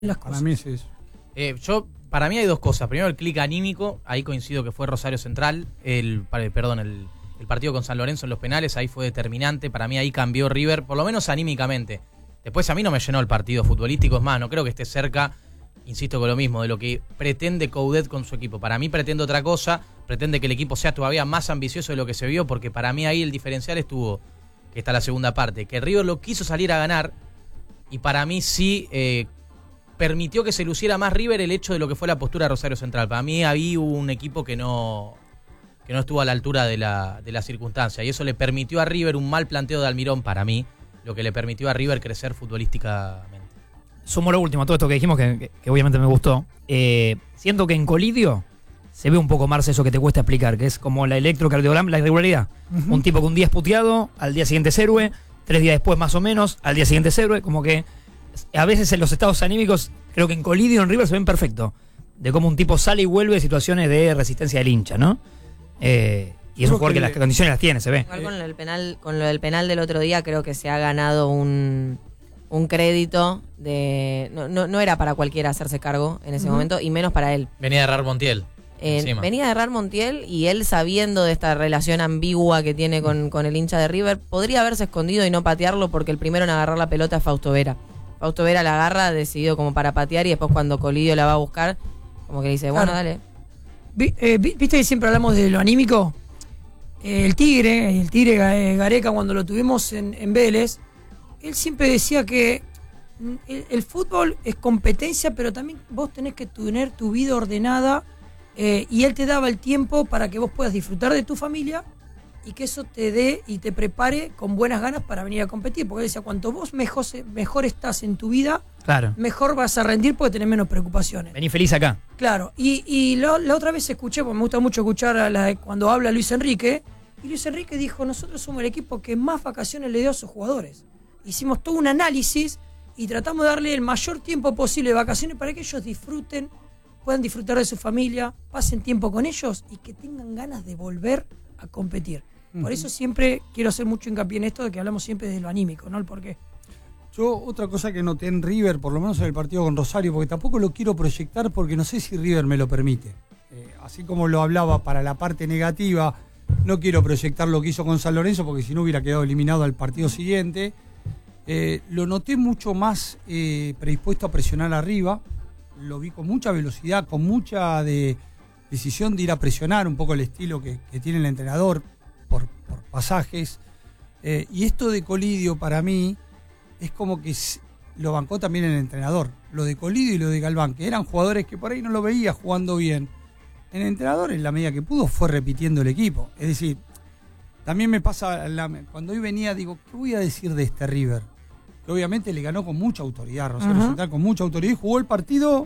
las cosas. Para mí es eso. Para mí hay dos cosas. Primero, el clic anímico. Ahí coincido que fue Rosario Central. El partido con San Lorenzo en los penales, ahí fue determinante. Para mí ahí cambió River, por lo menos anímicamente. Después a mí no me llenó el partido futbolístico. Es más, no creo que esté cerca, insisto con lo mismo, de lo que pretende Coudet con su equipo. Para mí pretende otra cosa. Pretende que el equipo sea todavía más ambicioso de lo que se vio, porque para mí ahí el diferencial estuvo, que está la segunda parte, que River lo quiso salir a ganar. Y para mí sí permitió que se luciera más River el hecho de lo que fue la postura de Rosario Central. Para mí ahí hubo un equipo que no estuvo a la altura de la circunstancia. Y eso le permitió a River un mal planteo de Almirón, para mí, lo que le permitió a River crecer futbolísticamente. Sumo lo último, todo esto que dijimos, que obviamente me gustó. Siento que en Colidio se ve un poco más eso que te cuesta explicar, que es como la electrocardiogram, la irregularidad. Uh-huh. Un tipo que un día es puteado, al día siguiente es héroe, 3 días después más o menos, al día siguiente es héroe, como que a veces en los estados anímicos, creo que en Colidio, en River se ven perfecto, de cómo un tipo sale y vuelve de situaciones de resistencia del hincha, ¿no? Y es un jugador que las condiciones las tiene, se ve. Igual con lo del penal del otro día, creo que se ha ganado un crédito de... No era para cualquiera hacerse cargo en ese momento, y menos para él. Venía de errar Montiel. Venía de errar Montiel, y él, sabiendo de esta relación ambigua que tiene con el hincha de River, podría haberse escondido y no patearlo, porque el primero en agarrar la pelota es Fausto Vera. Fausto Vera la agarra, decidido como para patear, y después cuando Colidio la va a buscar, como que dice, bueno, dale. ¿Viste que siempre hablamos de lo anímico? El Tigre Gareca, cuando lo tuvimos en Vélez, él siempre decía que el fútbol es competencia, pero también vos tenés que tener tu vida ordenada, y él te daba el tiempo para que vos puedas disfrutar de tu familia y que eso te dé y te prepare con buenas ganas para venir a competir, porque él decía, cuanto vos mejor estás en tu vida, claro, mejor vas a rendir porque tenés menos preocupaciones. Vení feliz acá. Claro, y la otra vez escuché, porque me gusta mucho escuchar cuando habla Luis Enrique, y Luis Enrique dijo, nosotros somos el equipo que más vacaciones le dio a sus jugadores. Hicimos todo un análisis y tratamos de darle el mayor tiempo posible de vacaciones para que ellos puedan disfrutar de su familia, pasen tiempo con ellos y que tengan ganas de volver a competir. Por eso siempre quiero hacer mucho hincapié en esto de que hablamos siempre de lo anímico, ¿no? El porqué. Yo otra cosa que noté en River, por lo menos en el partido con Rosario, porque tampoco lo quiero proyectar porque no sé si River me lo permite. Así como lo hablaba para la parte negativa, no quiero proyectar lo que hizo con San Lorenzo porque si no hubiera quedado eliminado al partido siguiente. Lo noté mucho más predispuesto a presionar arriba. Lo vi con mucha velocidad, con mucha decisión de ir a presionar, un poco el estilo que tiene el entrenador por pasajes. Y esto de Colidio para mí es como que lo bancó también el entrenador. Lo de Colidio y lo de Galván, que eran jugadores que por ahí no lo veía jugando bien. El entrenador, en la medida que pudo, fue repitiendo el equipo. Es decir, también me pasa, cuando hoy venía, digo, ¿qué voy a decir de este River? Que obviamente le ganó con mucha autoridad, Rosario Central, con mucha autoridad, y jugó el partido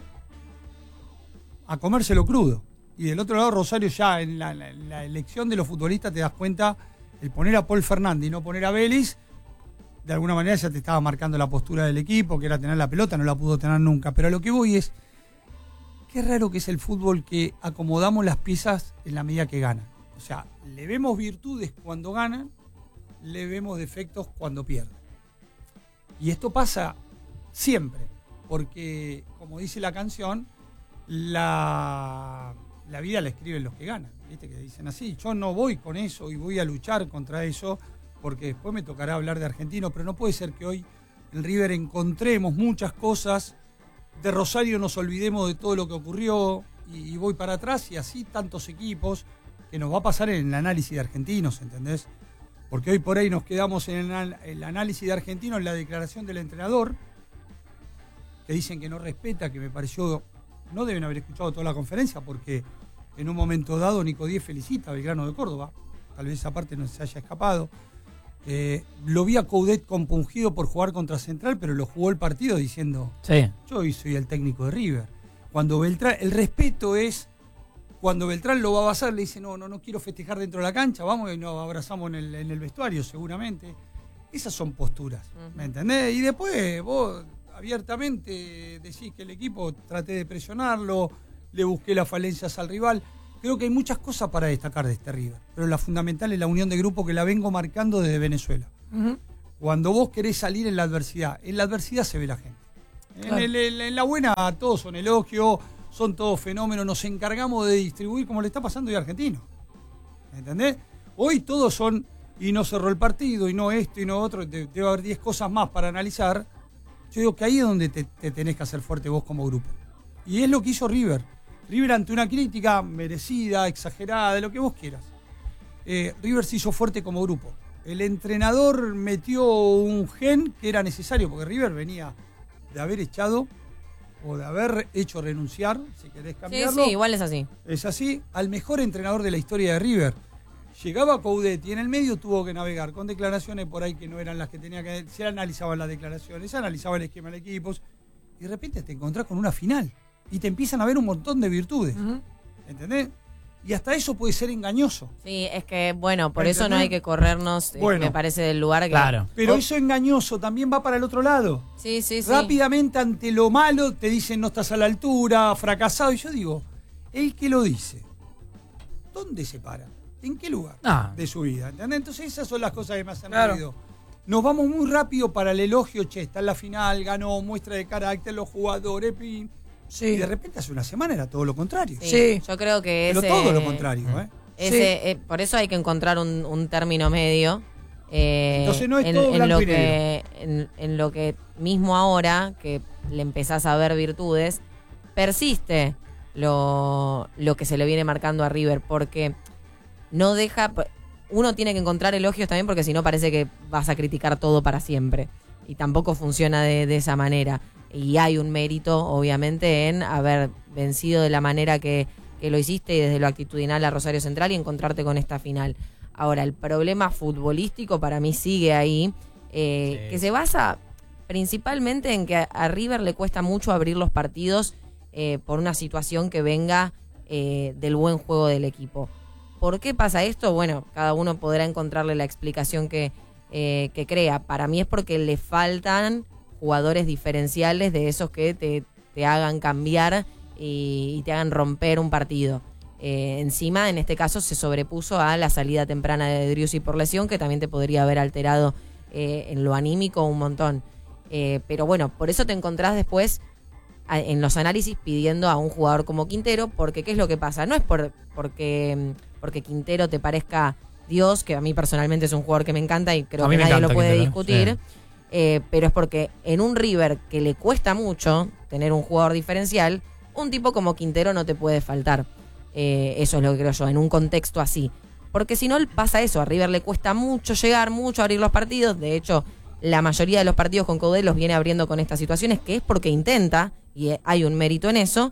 a comérselo crudo. Y del otro lado, Rosario, ya en la elección de los futbolistas te das cuenta, el poner a Paul Fernández y no poner a Vélez, de alguna manera ya te estaba marcando la postura del equipo, que era tener la pelota, no la pudo tener nunca. Pero a lo que voy es, qué raro que es el fútbol que acomodamos las piezas en la medida que ganan. O sea, le vemos virtudes cuando ganan, le vemos defectos cuando pierden. Y esto pasa siempre, porque, como dice la canción, la vida la escriben los que ganan. ¿Viste? Que dicen así, yo no voy con eso y voy a luchar contra eso, porque después me tocará hablar de Argentino, pero no puede ser que hoy en River encontremos muchas cosas, de Rosario nos olvidemos de todo lo que ocurrió y voy para atrás, y así tantos equipos, que nos va a pasar en el análisis de Argentinos, ¿entendés? Porque hoy por ahí nos quedamos en el análisis de Argentinos, en la declaración del entrenador, que dicen que no respeta, que me pareció, no deben haber escuchado toda la conferencia, porque en un momento dado Nico Díez felicita a Belgrano de Córdoba, tal vez esa parte no se haya escapado. Lo vi a Coudet compungido por jugar contra Central, pero lo jugó el partido diciendo, sí, yo hoy soy el técnico de River. Cuando Beltrán, el respeto es, cuando Beltrán lo va a abrazar, le dice, no quiero festejar dentro de la cancha, vamos y nos abrazamos en el vestuario seguramente. Esas son posturas, ¿me entendés? Y después vos abiertamente decís que el equipo traté de presionarlo, le busqué las falencias al rival. Creo que hay muchas cosas para destacar de este River, pero la fundamental es la unión de grupo, que la vengo marcando desde Venezuela. Cuando vos querés salir en la adversidad se ve la gente. Claro. En la buena todos son elogios, son todos fenómenos, nos encargamos de distribuir como le está pasando hoy a Argentino. ¿Entendés? Hoy todos son, y no cerró el partido, y no esto, y no otro, debe haber 10 cosas más para analizar. Yo digo que ahí es donde te tenés que hacer fuerte vos como grupo. Y es lo que hizo River. River ante una crítica merecida, exagerada, de lo que vos quieras. River se hizo fuerte como grupo. El entrenador metió un gen que era necesario, porque River venía de haber echado o de haber hecho renunciar, si querés cambiarlo. Sí, igual es así. Es así, al mejor entrenador de la historia de River. Llegaba Coudet y en el medio tuvo que navegar con declaraciones por ahí que no eran las que tenía que... Se analizaban las declaraciones, se analizaba el esquema de equipos y de repente te encontrás con una final y te empiezan a ver un montón de virtudes. ¿Entendés? Y hasta eso puede ser engañoso. Sí, es que, bueno, por eso no hay que corrernos, me parece, del lugar que... Claro. Pero eso engañoso también va para el otro lado. Sí. Rápidamente ante lo malo te dicen no estás a la altura, fracasado. Y yo digo, el que lo dice, ¿dónde se para? ¿En qué lugar de su vida? ¿Entendés? Entonces esas son las cosas que me hacen ruido. Nos vamos muy rápido para el elogio, está en la final, ganó, muestra de carácter, los jugadores, Sí. y de repente hace una semana era todo lo contrario. Sí. Yo creo que Pero todo lo contrario, por eso hay que encontrar un término medio. Entonces no es todo blanco y negro. En lo que mismo ahora, que le empezás a ver virtudes, persiste lo que se le viene marcando a River, porque no deja... Uno tiene que encontrar elogios también, porque si no parece que vas a criticar todo para siempre. Y tampoco funciona de esa manera. Y hay un mérito, obviamente, en haber vencido de la manera que lo hiciste y desde lo actitudinal a Rosario Central y encontrarte con esta final. Ahora, el problema futbolístico para mí sigue ahí, que se basa principalmente en que a River le cuesta mucho abrir los partidos por una situación que venga del buen juego del equipo. ¿Por qué pasa esto? Bueno, cada uno podrá encontrarle la explicación que crea. Para mí es porque le faltan jugadores diferenciales de esos que te hagan cambiar y te hagan romper un partido. Encima, en este caso, se sobrepuso a la salida temprana de Driussi por lesión, que también te podría haber alterado en lo anímico un montón. Pero bueno, por eso te encontrás después en los análisis pidiendo a un jugador como Quintero, porque ¿qué es lo que pasa? No es porque Quintero te parezca Dios, que a mí personalmente es un jugador que me encanta y creo que nadie lo puede discutir, pero es porque en un River que le cuesta mucho tener un jugador diferencial, un tipo como Quintero no te puede faltar. Eso es lo que creo yo, en un contexto así. Porque si no pasa eso, a River le cuesta mucho llegar, mucho abrir los partidos. De hecho, la mayoría de los partidos con Coudet los viene abriendo con estas situaciones, que es porque intenta, y hay un mérito en eso,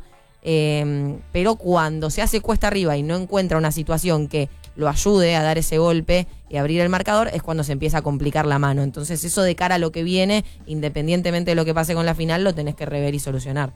pero cuando se hace cuesta arriba y no encuentra una situación que lo ayude a dar ese golpe y abrir el marcador, es cuando se empieza a complicar la mano. Entonces eso de cara a lo que viene, independientemente de lo que pase con la final, lo tenés que rever y solucionar.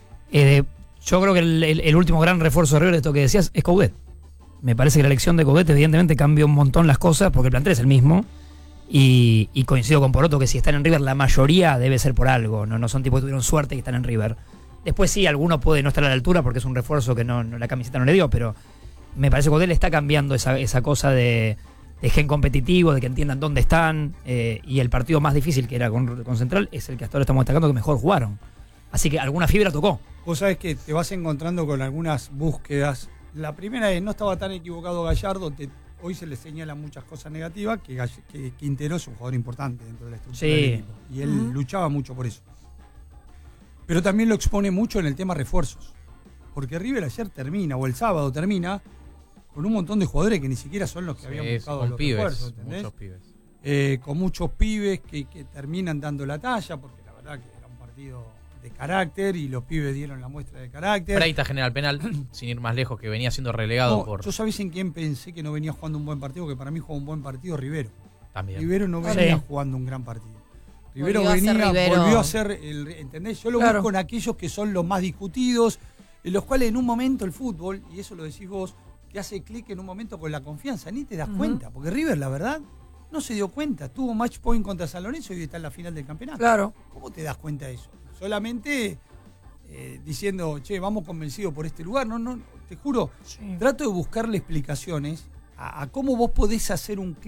Yo creo que el último gran refuerzo de River, esto que decías, es Coudet. Me parece que la elección de Coudet evidentemente cambió un montón las cosas, porque el plantel es el mismo, y coincido con Poroto que si están en River la mayoría debe ser por algo, no son tipos que tuvieron suerte que están en River. Después sí, alguno puede no estar a la altura porque es un refuerzo que no la camiseta no le dio, pero me parece que Coudet le está cambiando esa cosa de gen competitivo, de que entiendan dónde están, y el partido más difícil que era con Central es el que hasta ahora estamos destacando que mejor jugaron. Así que alguna fibra tocó. Vos sabés que te vas encontrando con algunas búsquedas. La primera es, no estaba tan equivocado Gallardo, hoy se le señalan muchas cosas negativas, que Quintero es un jugador importante dentro de la estructura del equipo. Y él luchaba mucho por eso. Pero también lo expone mucho en el tema refuerzos. Porque River ayer termina, o el sábado termina, con un montón de jugadores que ni siquiera son los que habían buscado los refuerzos. ¿Entendés? Muchos pibes. Con muchos pibes que terminan dando la talla, porque la verdad que era un partido de carácter y los pibes dieron la muestra de carácter. Freitas genera el penal, sin ir más lejos, que venía siendo relegado por... Yo sabés en quién pensé que no venía jugando un buen partido, que para mí jugó un buen partido, Rivero. También. Rivero no venía jugando un gran partido. Rivero volvió a ser ¿entendés? Yo lo busco en aquellos que son los más discutidos, en los cuales en un momento el fútbol, y eso lo decís vos, te hace clic en un momento con la confianza, ni te das cuenta, porque River, la verdad, no se dio cuenta. Tuvo match point contra San Lorenzo y está en la final del campeonato. Claro. ¿Cómo te das cuenta de eso? Solamente diciendo, che, vamos convencidos por este lugar. No, te juro, trato de buscarle explicaciones a cómo vos podés hacer un clic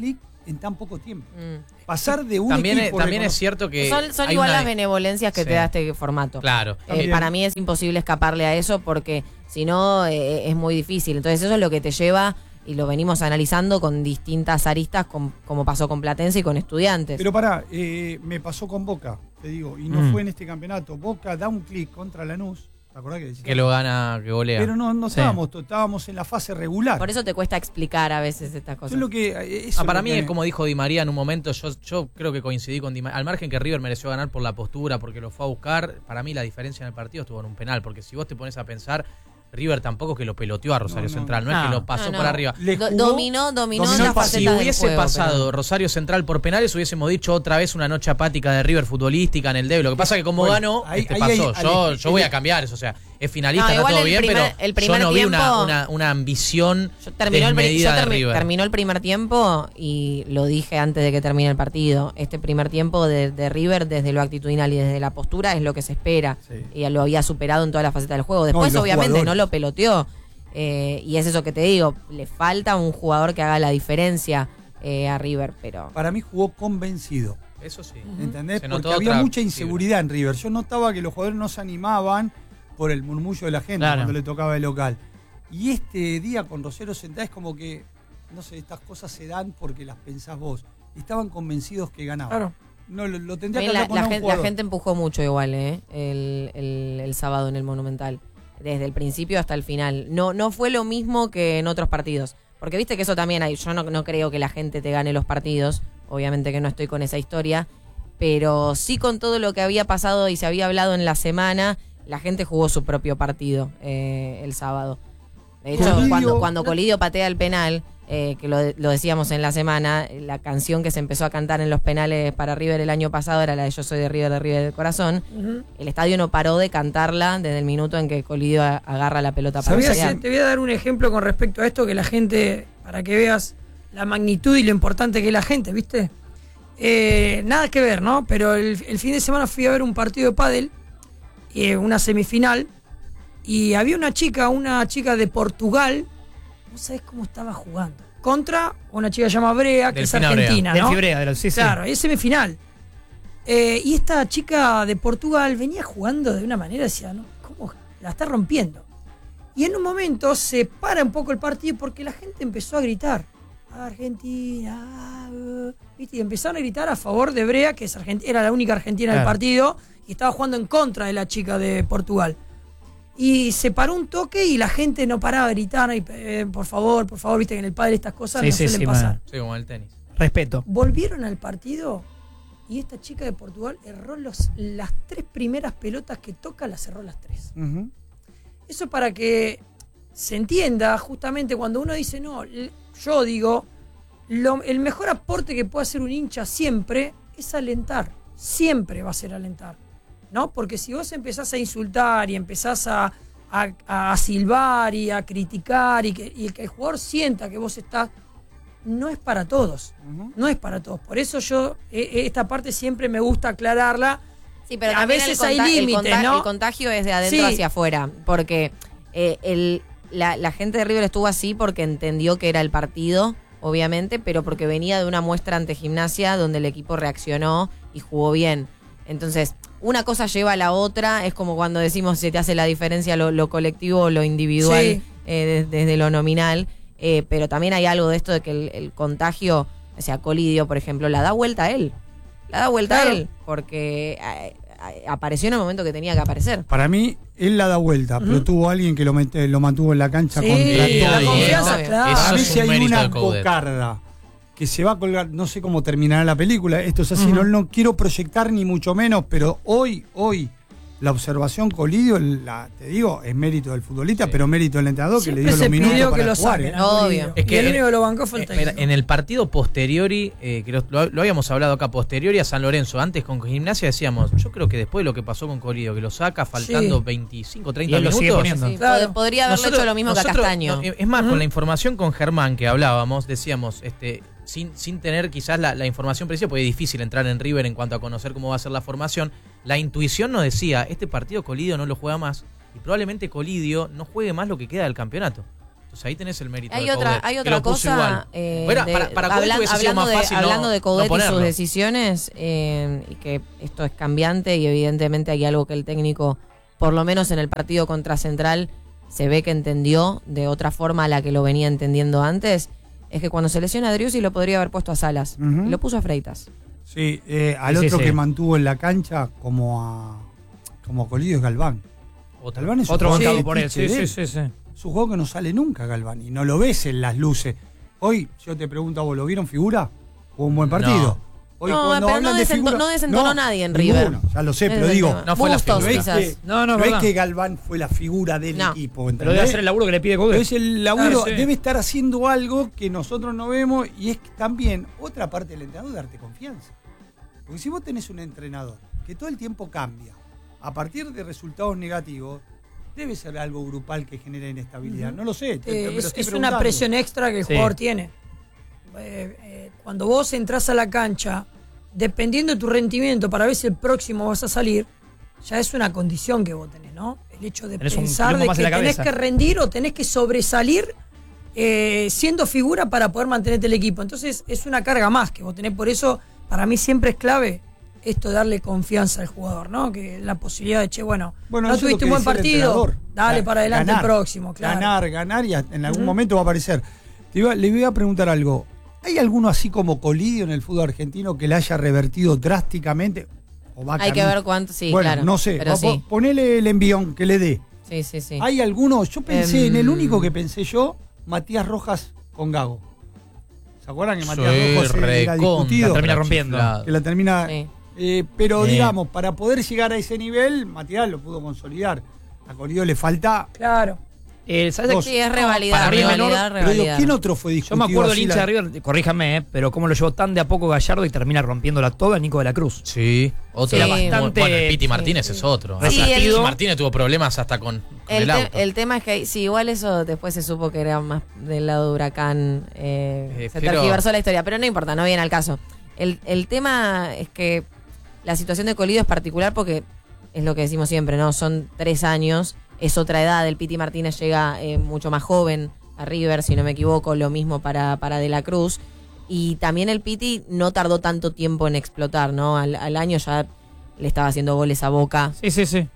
en tan poco tiempo. Pasar de un También equipo... es cierto que Son hay igual una- las benevolencias que Sí. te da este formato. Claro. Para mí es imposible escaparle a eso porque si no es muy difícil. Entonces eso es lo que te lleva, y lo venimos analizando con distintas aristas, como pasó con Platense y con Estudiantes. Pero pará, me pasó con Boca, te digo, y no fue en este campeonato. Boca da un clic contra Lanús, ¿te acordás que decía? Que lo gana, que golea. Pero no Sí. estábamos en la fase regular. Por eso te cuesta explicar a veces estas Yo cosas. lo que, eso Para es lo mí, que- es como dijo Di María en un momento, yo creo que coincidí con Di María. Al margen que River mereció ganar por la postura, porque lo fue a buscar, para mí la diferencia en el partido estuvo en un penal, porque si vos te pones a pensar, River tampoco es que lo peloteó a Rosario No. Central, no es No. que lo pasó No. por arriba. Le jugó- Dominó dominó las el Si facetas del hubiese juego, pasado pero- Rosario Central por penales, hubiésemos dicho otra vez una noche apática de River futbolística en el debe. Lo que pasa es que como Bueno, ganó, ahí pasó. hay- Yo voy a cambiar eso. O sea, es finalista, No, está igual todo el bien, primer- pero el primer yo no vi tiempo- una ambición Terminó desmedida de River. terminó el primer tiempo y lo dije antes de que termine el partido. Este primer tiempo de River, desde lo actitudinal y desde la postura, es lo que se espera. Sí. Y lo había superado en toda la faceta del juego. Después, y los obviamente, jugadores. no lo peloteó. Y es eso que te digo. Le falta un jugador que haga la diferencia a River, pero... Para mí jugó convencido, Eso sí. ¿entendés? Se Porque notó había otra mucha inseguridad en River. Yo notaba que los jugadores no se animaban por el murmullo de la gente Claro. cuando le tocaba el local. Y este día con Rosario Central es como que, no sé, estas cosas se dan porque las pensás vos. Estaban convencidos que ganaban. Claro. No, lo tendría que También hablar con un la jugador. gente empujó mucho igual, el sábado en el Monumental. Desde el principio hasta el final. No fue lo mismo que en otros partidos. Porque viste que eso también hay. Yo no creo que la gente te gane los partidos. Obviamente que no estoy con esa historia. Pero sí con todo lo que había pasado y se había hablado en la semana, la gente jugó su propio partido el sábado. De hecho, Colidio- cuando Colidio patea el penal, que lo decíamos en la semana, la canción que se empezó a cantar en los penales para River el año pasado era la de Yo soy de River del corazón. El estadio no paró de cantarla desde el minuto en que Colidio agarra la pelota para ¿Sabías? pegar. Te voy a dar un ejemplo con respecto a esto, que la gente, para que veas la magnitud y lo importante que es la gente, ¿viste? Nada que ver, ¿no? Pero el fin de semana fui a ver un partido de pádel, una semifinal, y había una chica de Portugal, no sabes cómo estaba jugando, contra una chica llamada Brea, que es Delfina Brea. argentina, Del ¿no? Fibrea, sí, sí. Claro, es semifinal. Y esta chica de Portugal venía jugando de una manera, decía, ¿no? ¿Cómo la está rompiendo? Y en un momento se para un poco el partido porque la gente empezó a gritar: Argentina, ¿viste? Y empezaron a gritar a favor de Brea, que era la única argentina del Claro. partido, y estaba jugando en contra de la chica de Portugal. Y se paró un toque y la gente no paraba de gritar, y, por favor, viste que en el pádel estas cosas Sí, no sí, suelen sí, pasar. Sí, como en el tenis. Respeto. Volvieron al partido y esta chica de Portugal erró las 3 primeras pelotas que toca, las erró las 3. Ujú. Eso para que se entienda justamente cuando uno dice, no, yo digo, el mejor aporte que puede hacer un hincha siempre es alentar. Siempre va a ser alentar, ¿no? Porque si vos empezás a insultar y empezás a silbar y a criticar y que el jugador sienta que vos estás, no es para todos. Ujú. No es para todos. Por eso yo, esta parte siempre me gusta aclararla. Sí, pero A también veces el hay límites, ¿no? El contagio es de adentro Sí. hacia afuera, porque la gente de River estuvo así porque entendió que era el partido, obviamente, pero porque venía de una muestra ante Gimnasia donde el equipo reaccionó y jugó bien. Entonces, una cosa lleva a la otra, es como cuando decimos se te hace la diferencia lo colectivo o lo individual Sí. desde lo nominal, pero también hay algo de esto de que el contagio, o sea, Colidio, por ejemplo, la da vuelta a él. La da vuelta Claro. a él, porque apareció en el momento que tenía que aparecer. Para mí, él la da vuelta, pero tuvo alguien que lo mantuvo en la cancha Sí, contra la todo. confianza, Obvio. claro. Eso Para mí, es si un hay mérito una de Coudet. cocarda que se va a colgar, no sé cómo terminará la película, esto es así, no quiero proyectar ni mucho menos, pero hoy, la observación Colidio, te digo, es mérito del futbolista, pero mérito del entrenador que le Siempre dio se los minutos pidió que para lo jugar. saquen. Obvio. Colidio. Es que y el en- único que lo bancó fue el técnico. En el partido posteriori, que lo habíamos hablado acá, posteriori a San Lorenzo, antes con Gimnasia decíamos, yo creo que después de lo que pasó con Colidio, que lo saca faltando Sí. 25, Y 30 él lo sigue minutos. poniendo. Sí, Claro. podría haberle hecho lo mismo que a Castaño. Es más, con la información con Germán que hablábamos, decíamos, sin tener quizás la información precisa, porque es difícil entrar en River en cuanto a conocer cómo va a ser la formación, la intuición nos decía, este partido Colidio no lo juega más, y probablemente Colidio no juegue más lo que queda del campeonato. Entonces ahí tenés el mérito Hay de otra, Coudet, hay que otra lo puso cosa. igual. Bueno, para Coudet hubiese sido más fácil hablando de Coudet y ponerlo. sus decisiones, y que esto es cambiante y evidentemente hay algo que el técnico, por lo menos en el partido contra Central, se ve que entendió de otra forma a la que lo venía entendiendo antes, es que cuando se lesiona a Driussi lo podría haber puesto a Salas. Y lo puso a Freitas. Sí, al otro que mantuvo en la cancha como Colidio es Galván. Galván es otro un jugador bancado por él. Sí. Es un juego que no sale nunca, Galván, y no lo ves en las luces. Hoy, yo te pregunto a vos, ¿lo vieron figura? ¿Fue un buen partido? Hoy, No, pero no desentonó nadie en River. Ninguno, ya lo sé, pero digo, no fue la Bustos, figura. quizás. No es que Galván fue la figura del equipo. Pero debe hacer el laburo que le pide Coudet. Pero es el laburo, Claro, sí. debe estar haciendo algo que nosotros no vemos, y es que también otra parte del entrenador es darte confianza. Porque si vos tenés un entrenador que todo el tiempo cambia a partir de resultados negativos, debe ser algo grupal que genera inestabilidad. No lo sé. me lo estoy Es una preguntando. presión extra que el jugador tiene. Cuando vos entras a la cancha, dependiendo de tu rendimiento para ver si el próximo vas a salir, ya es una condición que vos tenés, ¿no? El hecho de Tenés un pensar quilombo de más que en la tenés cabeza. que rendir o tenés que sobresalir siendo figura para poder mantenerte el equipo. Entonces es una carga más que vos tenés. Por eso, para mí siempre es clave esto de darle confianza al jugador, ¿no? Que la posibilidad de, no eso es tuviste lo un que buen decía el partido, entrenador. dale para adelante Ganar, el próximo, claro. Ganar y en algún momento va a aparecer. Le voy a preguntar algo. ¿Hay alguno así como Colidio en el fútbol argentino que le haya revertido drásticamente? ¿O va a Hay que cambiar? ver cuánto, sí, bueno, claro. no sé, Pero sí. ponele el envión que le dé. Sí. ¿Hay alguno? Yo pensé en el único que pensé yo, Matías Rojas con Gago. ¿Se acuerdan que Matías Rojas era discutido? La termina rompiendo. Que la termina... Sí. pero digamos, para poder llegar a ese nivel, Matías lo pudo consolidar. A Colidio le falta... Claro. ¿Sabes Sí, es revalidar, para mí es revalidar, Pero digo, revalidar. ¿quién otro fue Yo discutido? me acuerdo del así hincha de River, corríjame, pero cómo lo llevó tan de a poco Gallardo y termina rompiéndola toda Nico de la Cruz. Sí, otro. Sí. Bastante, bueno, el Piti Martínez es otro. Sí, Piti el- Martínez tuvo problemas hasta con el auto. El tema es que sí, igual eso después se supo que era más del lado de Huracán, se pero- tergiversó la historia, pero no importa, no viene al caso. El tema es que la situación de Colidio es particular porque es lo que decimos siempre, ¿no? Son 3 años, es otra edad, el Piti Martínez llega mucho más joven a River, si no me equivoco, lo mismo para De la Cruz, y también el Piti no tardó tanto tiempo en explotar, ¿no? Al año ya le estaba haciendo goles a Boca. Sí.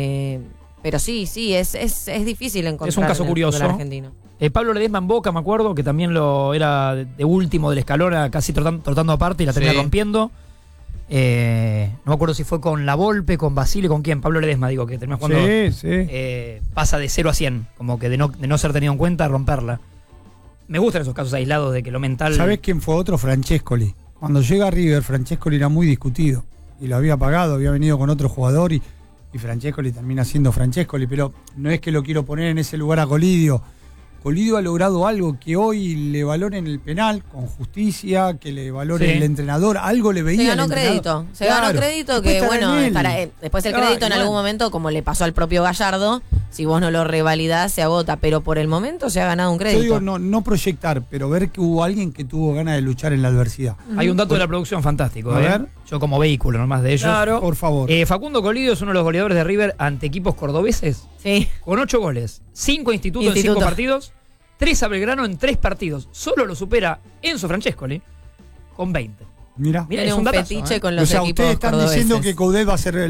Pero sí, es difícil encontrar Es un caso en el curioso. fútbol argentino. Pablo Ledesma en Boca, me acuerdo, que también lo era de último del escalón, casi trotando aparte y la termina Sí. rompiendo. No me acuerdo si fue con La Volpe, con Basile, con quién. Pablo Ledesma, digo, que termina jugando. Sí. Pasa de 0 a 100, como que de no ser tenido en cuenta, romperla. Me gustan esos casos aislados de que lo mental. ¿Sabés quién fue otro? Francescoli. Cuando llega a River, Francescoli era muy discutido. Y lo había pagado, había venido con otro jugador y Francescoli termina siendo Francescoli. Pero no es que lo quiero poner en ese lugar a Colidio. Colidio ha logrado algo que hoy le valoren el penal con justicia, que le valore Sí. el entrenador, algo le veía. Se ganó el entrenador. crédito. Se Claro. ganó crédito Después que, estará bueno, en él. después el Claro, crédito en y algún bueno. momento, como le pasó al propio Gallardo, si vos no lo revalidás, se agota. Pero por el momento se ha ganado un Yo crédito. digo, no proyectar, pero ver que hubo alguien que tuvo ganas de luchar en la adversidad. Hay un dato de la producción fantástico. A ver. Yo como vehículo nomás de ellos. Claro. Por favor. Facundo Colidio es uno de los goleadores de River ante equipos cordobeses Sí. con 8 goles, 5 institutos en Instituto. 5 partidos, 3 a Belgrano en 3 partidos. Solo lo supera Enzo Francescoli con 20. Mira. Mira, Tiene es un un datazo, fetiche con los O sea, equipos ustedes están cordobeses. diciendo que Coudet va a ser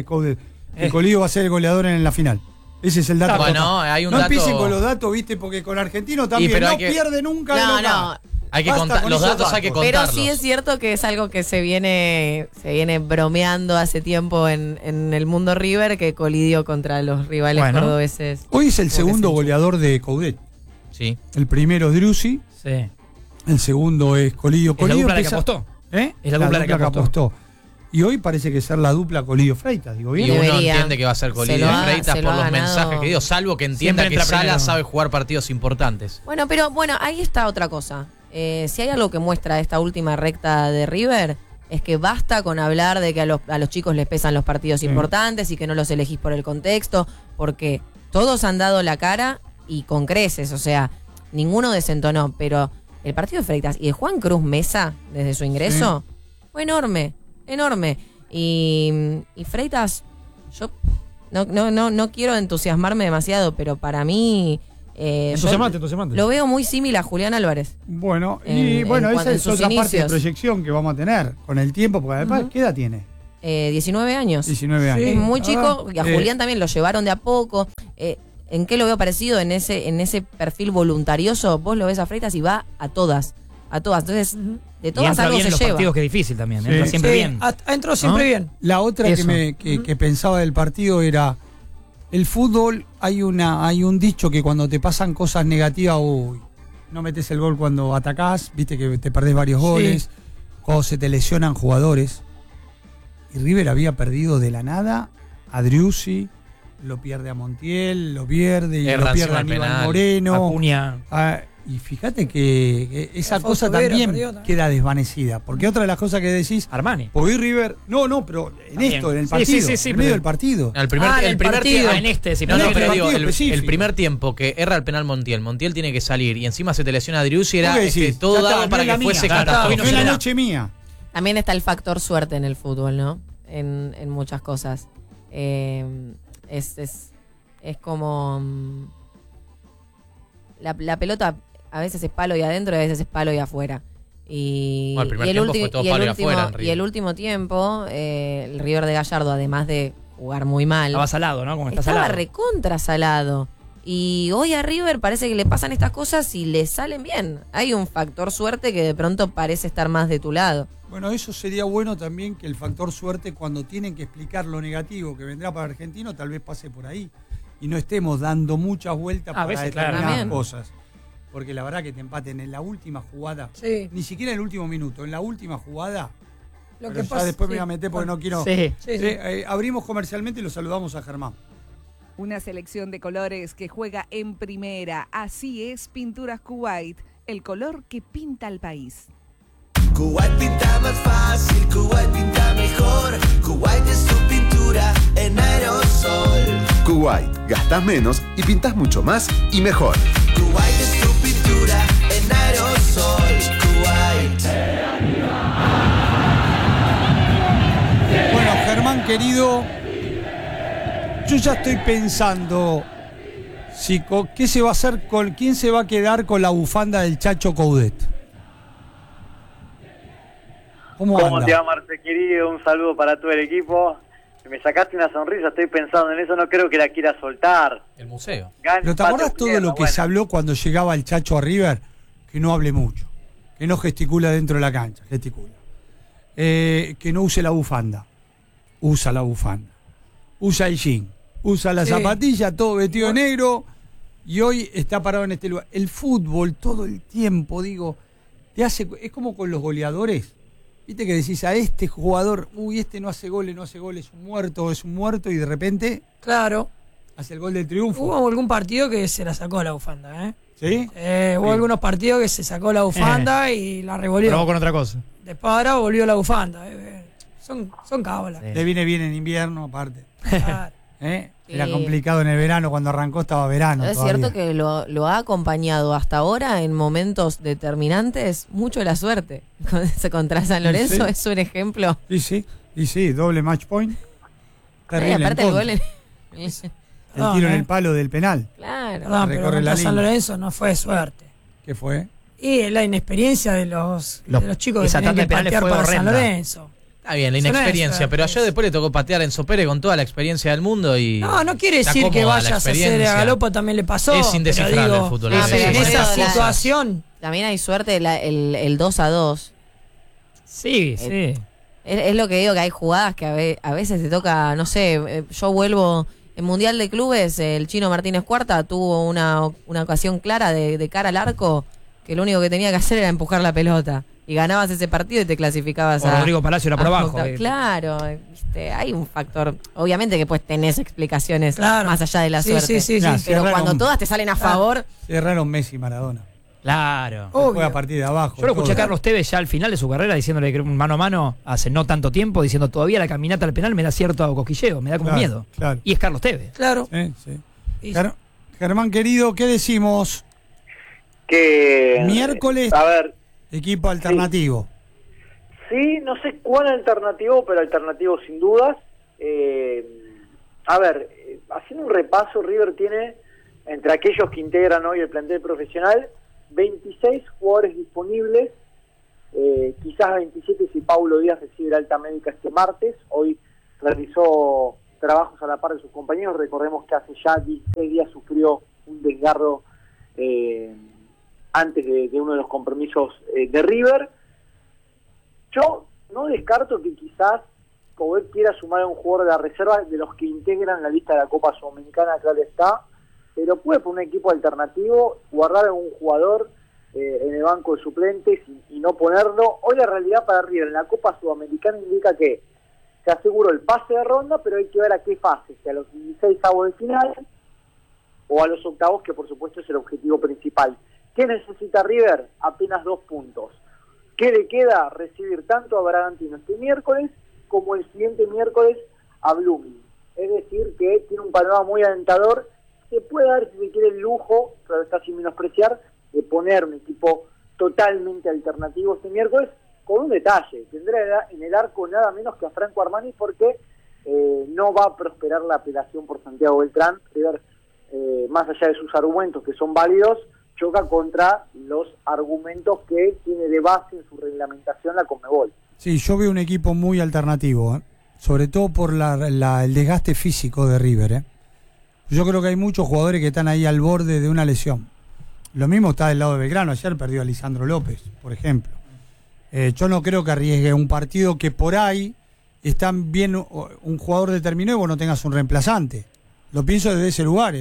que Colidio va a ser el goleador en la final. Ese es el dato. Bueno, hay un no dato- empiecen con los datos, viste, porque con Argentino también pero no hay que- pierde nunca. No, de local. no. Hay que Basta contar, con los esos datos hay que datos. Pero contarlos. sí es cierto que es algo que se viene bromeando hace tiempo en el mundo River, que Colidio contra los rivales Bueno. cordobeses. Hoy es el Como que segundo se goleador de Coudet. Sí. El primero es Driussi, Sí. el segundo es Colidio. Es la Colidio dupla la que empieza- apostó. ¿Eh? Es la dupla la que apostó. Y hoy parece que ser la dupla Colidio Freitas, digo Y bien. uno Debería. entiende que va a ser Se Colidio lo ha- y Freitas se lo por ha los ganado. mensajes que dio, salvo que entienda Siempre que entra Sala primero. sabe jugar partidos importantes. Bueno, pero ahí está otra cosa. Si hay algo que muestra esta última recta de River, es que basta con hablar de que a los chicos les pesan los partidos importantes y que no los elegís por el contexto, porque todos han dado la cara y con creces, o sea, ninguno desentonó, pero el partido de Freitas y de Juan Cruz Mesa, desde su ingreso, fue enorme, enorme. Y Freitas, yo no quiero entusiasmarme demasiado, pero para mí Entusiasmante. Lo veo muy similar a Julián Álvarez. Bueno, en esa es otra parte de inicios. proyección que vamos a tener con el tiempo, porque además, ¿qué edad tiene? 19 años. 19 años. Es muy chico, y a Eh, Julián también lo llevaron de a poco. ¿En qué lo veo parecido? En ese perfil voluntarioso, vos lo ves a Freitas y va a todas. Entonces, de Y todas entra algo bien se en los lleva. partidos, que es difícil también. Sí. Entra siempre Sí, bien. entró siempre ¿No? bien. La otra Eso. que pensaba del partido era el fútbol. Hay un dicho que cuando te pasan cosas negativas, no metes el gol cuando atacás, viste que te perdés varios goles, cuando se te lesionan jugadores. Y River había perdido de la nada a Driussi, lo pierde a Montiel, lo pierde y Erra lo pierde encima a del Aníbal penal. Moreno. Acuña. Y fíjate que esa Fausto cosa Vera también perdió también. queda desvanecida. Porque otra de las cosas que decís, Armani. porque hoy River. No, pero en También. esto, en el Sí, partido. sí, sí, en medio pero- del partido. El primer, Ah, en el el primer partido. tiempo. En este, sí, No, pero no, en pero el digo, partido específico. el primer tiempo que erra el penal Montiel tiene que salir y encima se te lesiona a Driussi, era ¿Vos qué decís? todo Ya está, dado no para es la que mía. fuese Ya está, catastrófico. no es la noche mía. También está el factor suerte en el fútbol, ¿no? En muchas cosas. Es como... La pelota a veces es palo y adentro y a veces es palo y afuera. Y, Bueno, el primer y el tiempo ulti- fue todo y el palo y último- afuera en River. y el último tiempo, el River de Gallardo, además de jugar muy mal, Estaba salado, ¿no? Como está estaba salado. recontra salado. Y hoy a River parece que le pasan estas cosas y le salen bien. Hay un factor suerte que de pronto parece estar más de tu lado. Bueno, eso sería bueno también, que el factor suerte, cuando tienen que explicar lo negativo que vendrá para Argentino, tal vez pase por ahí. Y no estemos dando muchas vueltas A para veces, claro. determinadas También. cosas. Porque la verdad que te empaten en la última jugada, Sí. ni siquiera en el último minuto, en la última jugada. Lo Pero que ya pasa, después me sí. voy a meter porque no quiero. Sí. Sí, sí. Abrimos comercialmente y lo saludamos a Germán. Una selección de colores que juega en primera. Así es Pinturas Kuwait, el color que pinta el país. Kuwait pinta más fácil, Kuwait pinta mejor. Kuwait es tu pintura en aerosol. Kuwait, gastás menos y pintás mucho más y mejor. Kuwait es tu pintura en aerosol. Kuwait. Bueno, Germán querido, yo ya estoy pensando qué se va a hacer quién se va a quedar con la bufanda del Chacho Coudet. ¿Cómo ¿Cómo anda? te va, Marce, querido? Un saludo para todo el equipo. Me sacaste una sonrisa, estoy pensando en eso, no creo que la quiera soltar. El museo. Gana, ¿Pero te empate acordás o todo pierda, lo que bueno. se habló cuando llegaba el Chacho a River? Que no hable mucho, que no gesticula dentro de la cancha, gesticula. Que no use la bufanda. Usa la bufanda. Usa el jean. Usa la Sí. zapatilla, todo vestido de negro. Y hoy está parado en este lugar. El fútbol todo el tiempo, digo, es como con los goleadores. Viste que decís a este jugador, este no hace goles, es un muerto, y de repente Claro. hace el gol del triunfo. Hubo algún partido que se la sacó la bufanda, ¿eh? ¿Sí? Hubo Sí. algunos partidos que se sacó la bufanda y la revolvió. Probó con otra cosa. Después ahora volvió la bufanda. Son cábalas. Sí. Le viene bien en invierno, aparte. Claro. Era Sí. complicado en el verano, cuando arrancó estaba verano. Es todavía. cierto que lo ha acompañado hasta ahora en momentos determinantes mucho la suerte. Contra San Lorenzo Sí. es un ejemplo. Y sí, doble match point. Terrible. Aparte en el contra. gol El tiro en el palo del penal. Claro. Perdón, pero Recorre la contra San línea. Lorenzo no fue suerte. ¿Qué fue? Y la inexperiencia de los chicos que esa tenían tanda que de penales patear fue para San horrenda. Lorenzo. Está bien, la Eso no es inexperiencia, suerte, pero ayer eso. después le tocó patear a Enzo Pérez con toda la experiencia del mundo y... No quiere está decir que cómoda la vayas a hacer a experiencia. Galopo, también le pasó. Es pero indescifrable digo, el fútbol. Ah, Sí, pero en sí, por sí. esa eso la- situación, También hay suerte el 2-2. Sí, sí. Es lo que digo, que hay jugadas que a veces te toca, no sé, yo vuelvo en Mundial de Clubes, el Chino Martínez Cuarta tuvo una ocasión clara de cara al arco, que lo único que tenía que hacer era empujar la pelota. Y ganabas ese partido y te clasificabas O Rodrigo Palacio era por abajo. octavos. Claro, ¿viste? Hay un factor. Obviamente que pues tenés explicaciones Claro. más allá de la Sí, suerte. sí, Nah, sí. Pero cerraron- cuando todas te salen a favor, Cerraron Messi y Maradona. Claro. Obvio. Fue a partir de abajo. Yo lo escuché a todo. Carlos Tevez ya al final de su carrera diciéndole que un mano a mano hace no tanto tiempo, diciendo todavía la caminata al penal me da cierto cosquilleo, me da como Claro, miedo. claro. Y es Carlos Tevez. Claro. Sí. Y- Germán querido, ¿qué decimos? Que Miércoles. A ver, Equipo alternativo. sí, no sé cuán alternativo, pero alternativo sin dudas. A ver, haciendo un repaso, River tiene entre aquellos que integran hoy el plantel profesional, 26 jugadores disponibles, quizás 27 si Paulo Díaz recibe la alta médica este martes. Hoy realizó trabajos a la par de sus compañeros. Recordemos que hace ya 16 días sufrió un desgarro antes de uno de los compromisos de River. Yo no descarto que quizás Coudet quiera sumar a un jugador de la reserva de los que integran la lista de la Copa Sudamericana, claro está, pero puede por un equipo alternativo guardar a un jugador en el banco de suplentes y no ponerlo. Hoy la realidad para River en la Copa Sudamericana indica que se aseguró el pase de ronda, pero hay que ver a qué fase, si a los 16avos de final o a los octavos, que por supuesto es el objetivo principal. ¿Qué necesita River? Apenas 2 puntos. ¿Qué le queda? Recibir tanto a Bragantino este miércoles como el siguiente miércoles a Blooming. Es decir, que tiene un panorama muy alentador. Se puede dar, si se quiere, el lujo, pero está sin menospreciar, de poner un equipo totalmente alternativo este miércoles, con un detalle. Tendrá en el arco nada menos que a Franco Armani, porque no va a prosperar la apelación por Santiago Beltrán. River, más allá de sus argumentos, que son válidos, choca contra los argumentos que tiene de base en su reglamentación la Conmebol. Sí, yo veo un equipo muy alternativo, sobre todo por el desgaste físico de River. Yo creo que hay muchos jugadores que están ahí al borde de una lesión. Lo mismo está del lado de Belgrano. Ayer perdió a Lisandro López, por ejemplo. Yo no creo que arriesgue un partido que por ahí están bien un jugador determinado y vos no tengas un reemplazante. Lo pienso desde ese lugar,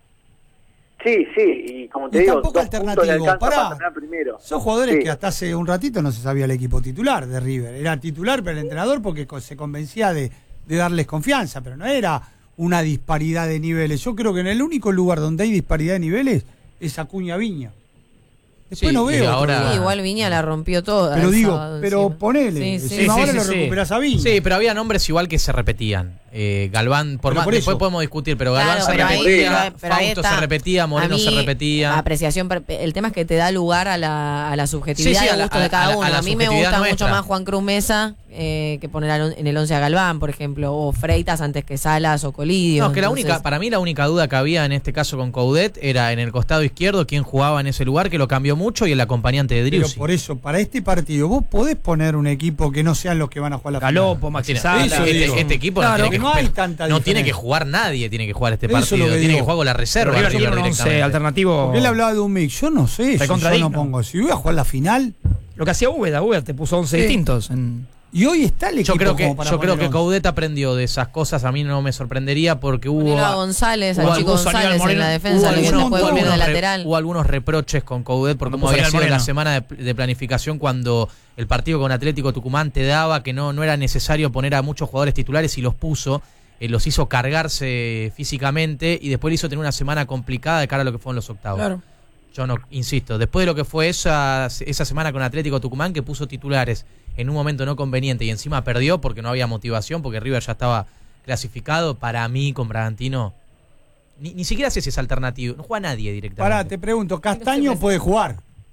Sí, y como te digo, tampoco alternativo. Pará, primero. son jugadores Sí. que hasta hace un ratito no se sabía el equipo titular de River. Era titular para el entrenador porque se convencía de darles confianza, pero no era una disparidad de niveles. Yo creo que en el único lugar donde hay disparidad de niveles es Acuña Viña. Después Sí, no veo. ahora- Sí, igual Viña la rompió toda. Pero el digo, sábado pero encima. ponele. Sí, sí. Encima ahora sí, lo sí. recuperás a Viña. Sí, pero había nombres igual que se repetían. Galván, por Pero más, por después eso. podemos discutir, pero Galván Claro, se pero ahí- repetía, pero ahí Fausto está. se repetía, Moreno A mí, se repetía. la apreciación, el tema es que te da lugar a la subjetividad Sí, sí, y a al la- gusto de cada a uno. la A mí me subjetividad gusta nuestra. mucho más Juan Cruz Mesa que poner en el 11 a Galván, por ejemplo, o Freitas antes que Salas o Colidio. No, que Entonces, para mí la única duda que había en este caso con Coudet era en el costado izquierdo quién jugaba en ese lugar, que lo cambió mucho, y el acompañante de Pero Driussi. por eso, para este partido, vos podés poner un equipo que no sean los que van a jugar la Galopo, final. Maxi Tiene- Sala. Eso este, digo. este equipo Claro, no tiene que, no hay pero tanta no tiene diferencia. que jugar nadie, tiene que jugar este Eso es lo partido, que tiene digo. que jugar con la reserva. River tiene River un 11 directamente. alternativo. Porque él hablaba de un mix. Yo no sé si yo Recontradigno. no pongo. Si voy a jugar la final, Lo que hacía Úbeda te puso 11 distintos. y hoy está el equipo Yo creo que, como para yo creo poner que Coudet aprendió de esas cosas, a mí no me sorprendería porque hubo... ponelo a González, al hubo chico algunos- González en Moreno, la defensa, hubo que no algunos- puede hubo poner de algunos lateral. Hubo algunos reproches con Coudet por Cuando cómo puso había Ariel sido la Moreno. semana de planificación cuando el partido con Atlético Tucumán te daba que no era necesario poner a muchos jugadores titulares y los puso, los hizo cargarse físicamente y después le hizo tener una semana complicada de cara a lo que fueron los octavos. Claro. Yo no, insisto, después de lo que fue esa semana con Atlético Tucumán, que puso titulares en un momento no conveniente y encima perdió porque no había motivación, porque River ya estaba clasificado, para mí con Bragantino ni siquiera sé si es alternativo, no juega nadie directamente. Pará, te pregunto, ¿Castaño puede jugar?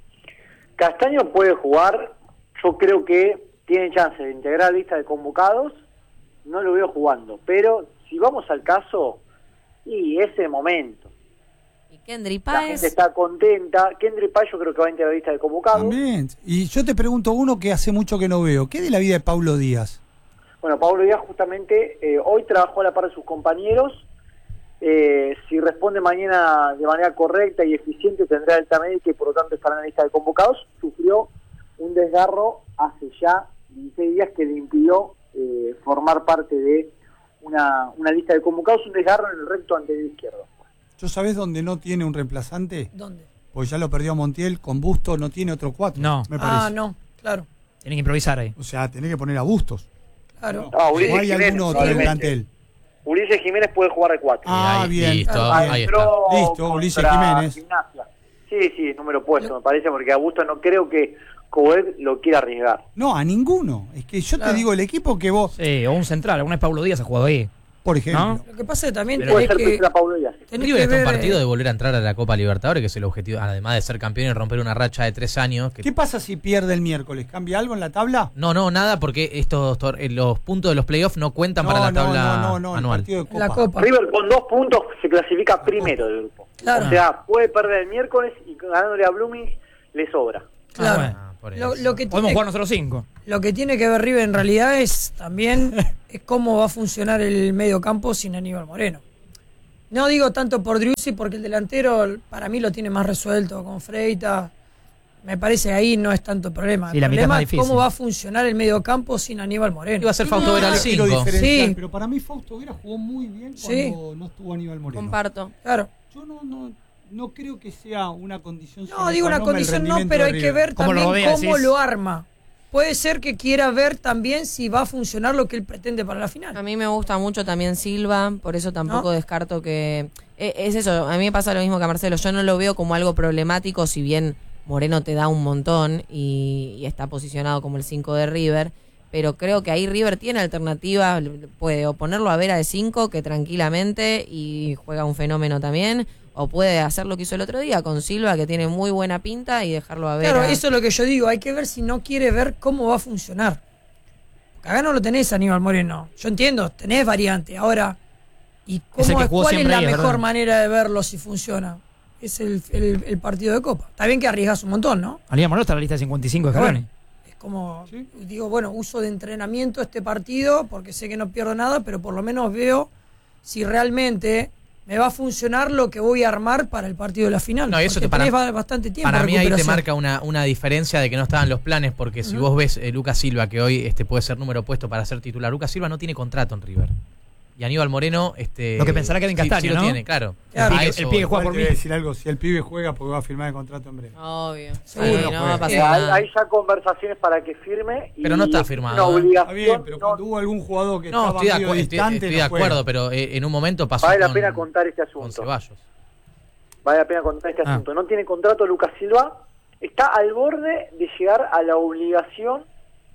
Castaño puede jugar, yo creo que tiene chance de integrar la lista de convocados, no lo veo jugando, pero si vamos al caso, y ese momento, Y Kendry la gente Páez. está contenta, Kendry Páez yo creo que va a integrar la lista de convocados. También. Y yo te pregunto uno que hace mucho que no veo. ¿Qué de la vida de Paulo Díaz? Bueno, Pablo Díaz justamente hoy trabajó a la par de sus compañeros. Si responde mañana de manera correcta y eficiente tendrá alta médica y por lo tanto estará en la lista de convocados. Sufrió un desgarro hace ya 16 días que le impidió formar parte de una lista de convocados, un desgarro en el recto anterior izquierdo. ¿Yo sabés dónde no tiene un reemplazante? ¿Dónde? Porque ya lo perdió a Montiel, con Busto no tiene otro 4. No. Me parece. Ah, no, claro, Tienen que improvisar ahí. O sea, tenés que poner a Bustos. claro. Ah, ¿O Ulises hay Jiménez, algún otro en el probablemente. plantel? Ulises Jiménez puede jugar de 4. Ah, ahí, bien. listo, Ah, ahí está. Entró Listo, Ulises contra Jiménez. Gimnasia. Sí, número puesto, me parece, porque a Augusto no creo que Coudet lo quiera arriesgar. No, a ninguno. Es que yo Claro. te digo, el equipo que vos, Sí, o un central. Alguna vez Pablo Díaz ha jugado ahí. por ejemplo, ¿No? Lo que pasa es que también Puede ser tenés para Pablo Díaz. tenés River que está un ver, partido de volver a entrar a la Copa Libertadores, que es el objetivo, además de ser campeón y romper una racha de 3 años. Que ¿qué pasa si pierde el miércoles? ¿Cambia algo en la tabla? No, nada, porque los puntos de los playoffs no cuentan para la tabla el anual. partido de la Copa. Copa. River con 2 puntos se clasifica primero del grupo. Claro. O sea, puede perder el miércoles y ganándole a Blooming le sobra. Claro. Por Lo eso. que Podemos tiene, jugar nosotros 5. lo que tiene que ver River en realidad es también es cómo va a funcionar el medio campo sin Aníbal Moreno. No digo tanto por Driussi, porque el delantero para mí lo tiene más resuelto con Freitas. Me parece que ahí no es tanto problema. Sí, El la mitad es problema más es difícil. cómo va a funcionar el medio campo sin Aníbal Moreno. Iba a ser Fausto Vera al Quiero 5. diferenciar, Sí. pero para mí Fausto Vera jugó muy bien Sí. cuando no estuvo Aníbal Moreno. Comparto. Claro. Yo no creo que sea una condición. No, digo una condición no, pero hay que ver ¿Cómo lo también rodea, cómo decís? lo arma. Puede ser que quiera ver también si va a funcionar lo que él pretende para la final. A mí me gusta mucho también Silva, por eso tampoco ¿No? descarto que... Es eso, a mí me pasa lo mismo que a Marcelo, yo no lo veo como algo problemático, si bien Moreno te da un montón y está posicionado como el 5 de River, pero creo que ahí River tiene alternativas, puede o ponerlo a Vera de 5, que tranquilamente, y juega un fenómeno también, o puede hacer lo que hizo el otro día con Silva, que tiene muy buena pinta, y dejarlo a Vera. Claro, eso es lo que yo digo. Hay que ver si no quiere ver cómo va a funcionar. Porque acá no lo tenés, Aníbal Moreno. Yo entiendo, tenés variante. Ahora, ¿y Es el cómo que es, jugó cuál es siempre la ahí, mejor ¿verdad? manera de verlo si funciona? Es el partido de Copa. Está bien que arriesgas un montón, ¿no? Aníbal Moreno está en la lista de 55 de Scaloni. Bueno, es como, digo, bueno, uso de entrenamiento este partido porque sé que no pierdo nada, pero por lo menos veo si realmente me va a funcionar lo que voy a armar para el partido de la final. No, y eso porque te- tenés bastante tiempo. Para de mí ahí te recuperación. marca una diferencia de que no estaban los planes, porque si vos ves Lucas Silva, que hoy puede ser número puesto para ser titular, Lucas Silva no tiene contrato en River. Y Aníbal Moreno... Lo que pensará Kevin Castaño, sí lo ¿no? tiene, claro. Claro. A El eso pibe voy. juega por Te mí. voy a decir algo, si el pibe juega, porque va a firmar el contrato en breve. Obvio. Seguro. Sí, no va a pasar Hay, nada. hay ya conversaciones para que firme. Pero no está es firmado, Una ¿eh? obligación. Está bien, pero no- cuando hubo algún jugador que No, estaba estoy de, medio estoy distante, de no juega. acuerdo, pero en un momento pasó Vale la con- pena contar este con asunto. Ceballos. Vale la pena contar este asunto. No tiene contrato Lucas Silva. Está al borde de llegar a la obligación,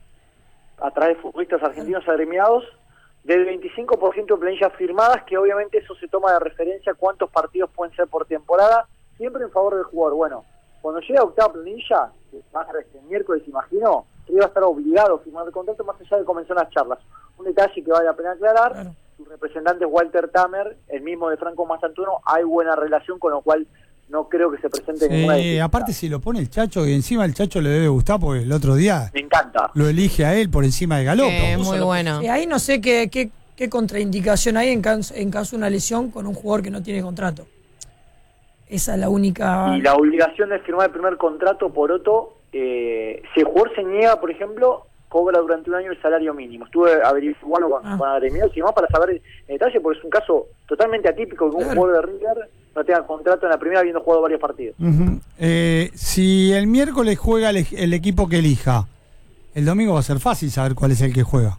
a través de futbolistas argentinos agremiados, del 25% de planillas firmadas, que obviamente eso se toma de referencia cuántos partidos pueden ser por temporada, siempre en favor del jugador. Bueno, cuando llegue a octava planilla, que va a ser este miércoles, imagino, él va a estar obligado a firmar el contrato más allá de comenzar las charlas. Un detalle que vale la pena aclarar, Claro. su representante es Walter Tamer, el mismo de Franco Mastantuono, hay buena relación, con lo cual no creo que se presente ninguna Sí, dificultad. aparte si lo pone el Chacho, y encima el Chacho le debe gustar, porque el otro día Me encanta. lo elige a él por encima de Galopo. Es muy bueno. Y ahí no sé qué contraindicación hay en caso de una lesión con un jugador que no tiene contrato. Esa es la única... Y la obligación de firmar el primer contrato, Poroto, si el jugador se niega, por ejemplo, cobra durante un año el salario mínimo. Estuve averiguando con agremiados y demás para saber el detalle, porque es un caso totalmente atípico que un Claro. jugador de River no tenga contrato en la primera habiendo jugado varios partidos. Ujú. Si el miércoles juega el equipo que elija, el domingo va a ser fácil saber cuál es el que juega.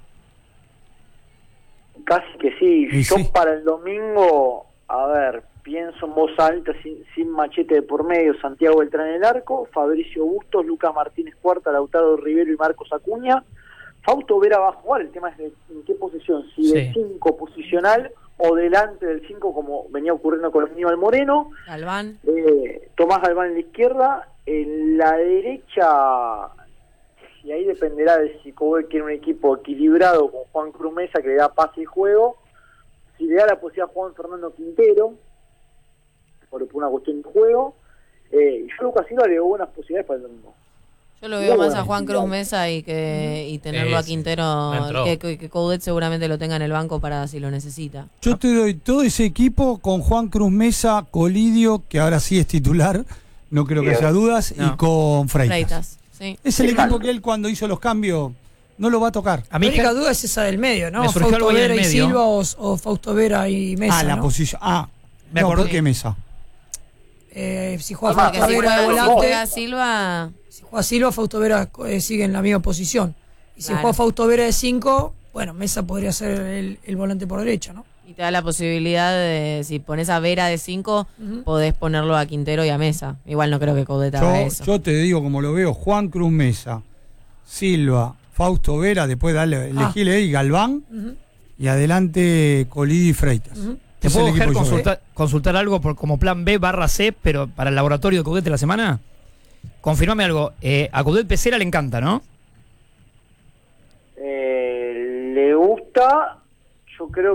Casi que sí. Y Yo sí. para el domingo, a ver, pienso en voz alta, sin machete de por medio, Santiago Beltrán en el arco, Fabricio Bustos, Lucas Martínez Cuarta, Lautaro Rivero y Marcos Acuña. Fausto Vera va a jugar, el tema es en qué posición, si de Sí. 5 posicional o delante del 5 como venía ocurriendo con Aníbal Moreno. Galván. Tomás Galván en la izquierda, en la derecha, y ahí dependerá de si Cobo quiere un equipo equilibrado con Juan Cruz Mesa que le da pase y juego, si le da la posibilidad a Juan Fernando Quintero, por una cuestión de juego, y yo a Lucas Silva le doy buenas posibilidades para el domingo. Yo lo veo Muy más a bueno. Juan Cruz Mesa y tenerlo a Sí, Quintero, no entró. que Coudet seguramente lo tenga en el banco para si lo necesita. Yo te doy todo ese equipo con Juan Cruz Mesa, Colidio, que ahora sí es titular, no creo que Bien. haya dudas, No. y con Freitas. Freitas, sí. Es el Exacto. equipo que él cuando hizo los cambios no lo va a tocar. A La mí única duda es esa del medio, ¿no? me surgió Fausto algo ahí en Vera el y medio. Silva o Fausto Vera y Mesa, la ¿no? posición. Me No, acordé. ¿por qué Mesa? Si juega Porque Fausto si Vera de juega, si volante, juega Silva, si juega Silva, Fausto Vera sigue en la misma posición. Y si Claro. juega Fausto Vera de 5, bueno, Mesa podría ser el volante por derecha, ¿no? y te da la posibilidad de, si pones a Vera de 5, podés ponerlo a Quintero y a Mesa. Igual no creo que Coudet haga eso. Yo te digo como lo veo, Juan Cruz Mesa, Silva, Fausto Vera, después dale, elegile ahí Galván, y adelante Colidio y Freitas. ¿Te Es puedo el equipo dejar que yo veo. consultar algo como plan B/C, pero para el laboratorio de Coudet de la semana? Confirmame algo. A Coudet Pesera le encanta, ¿no? Le gusta, yo creo que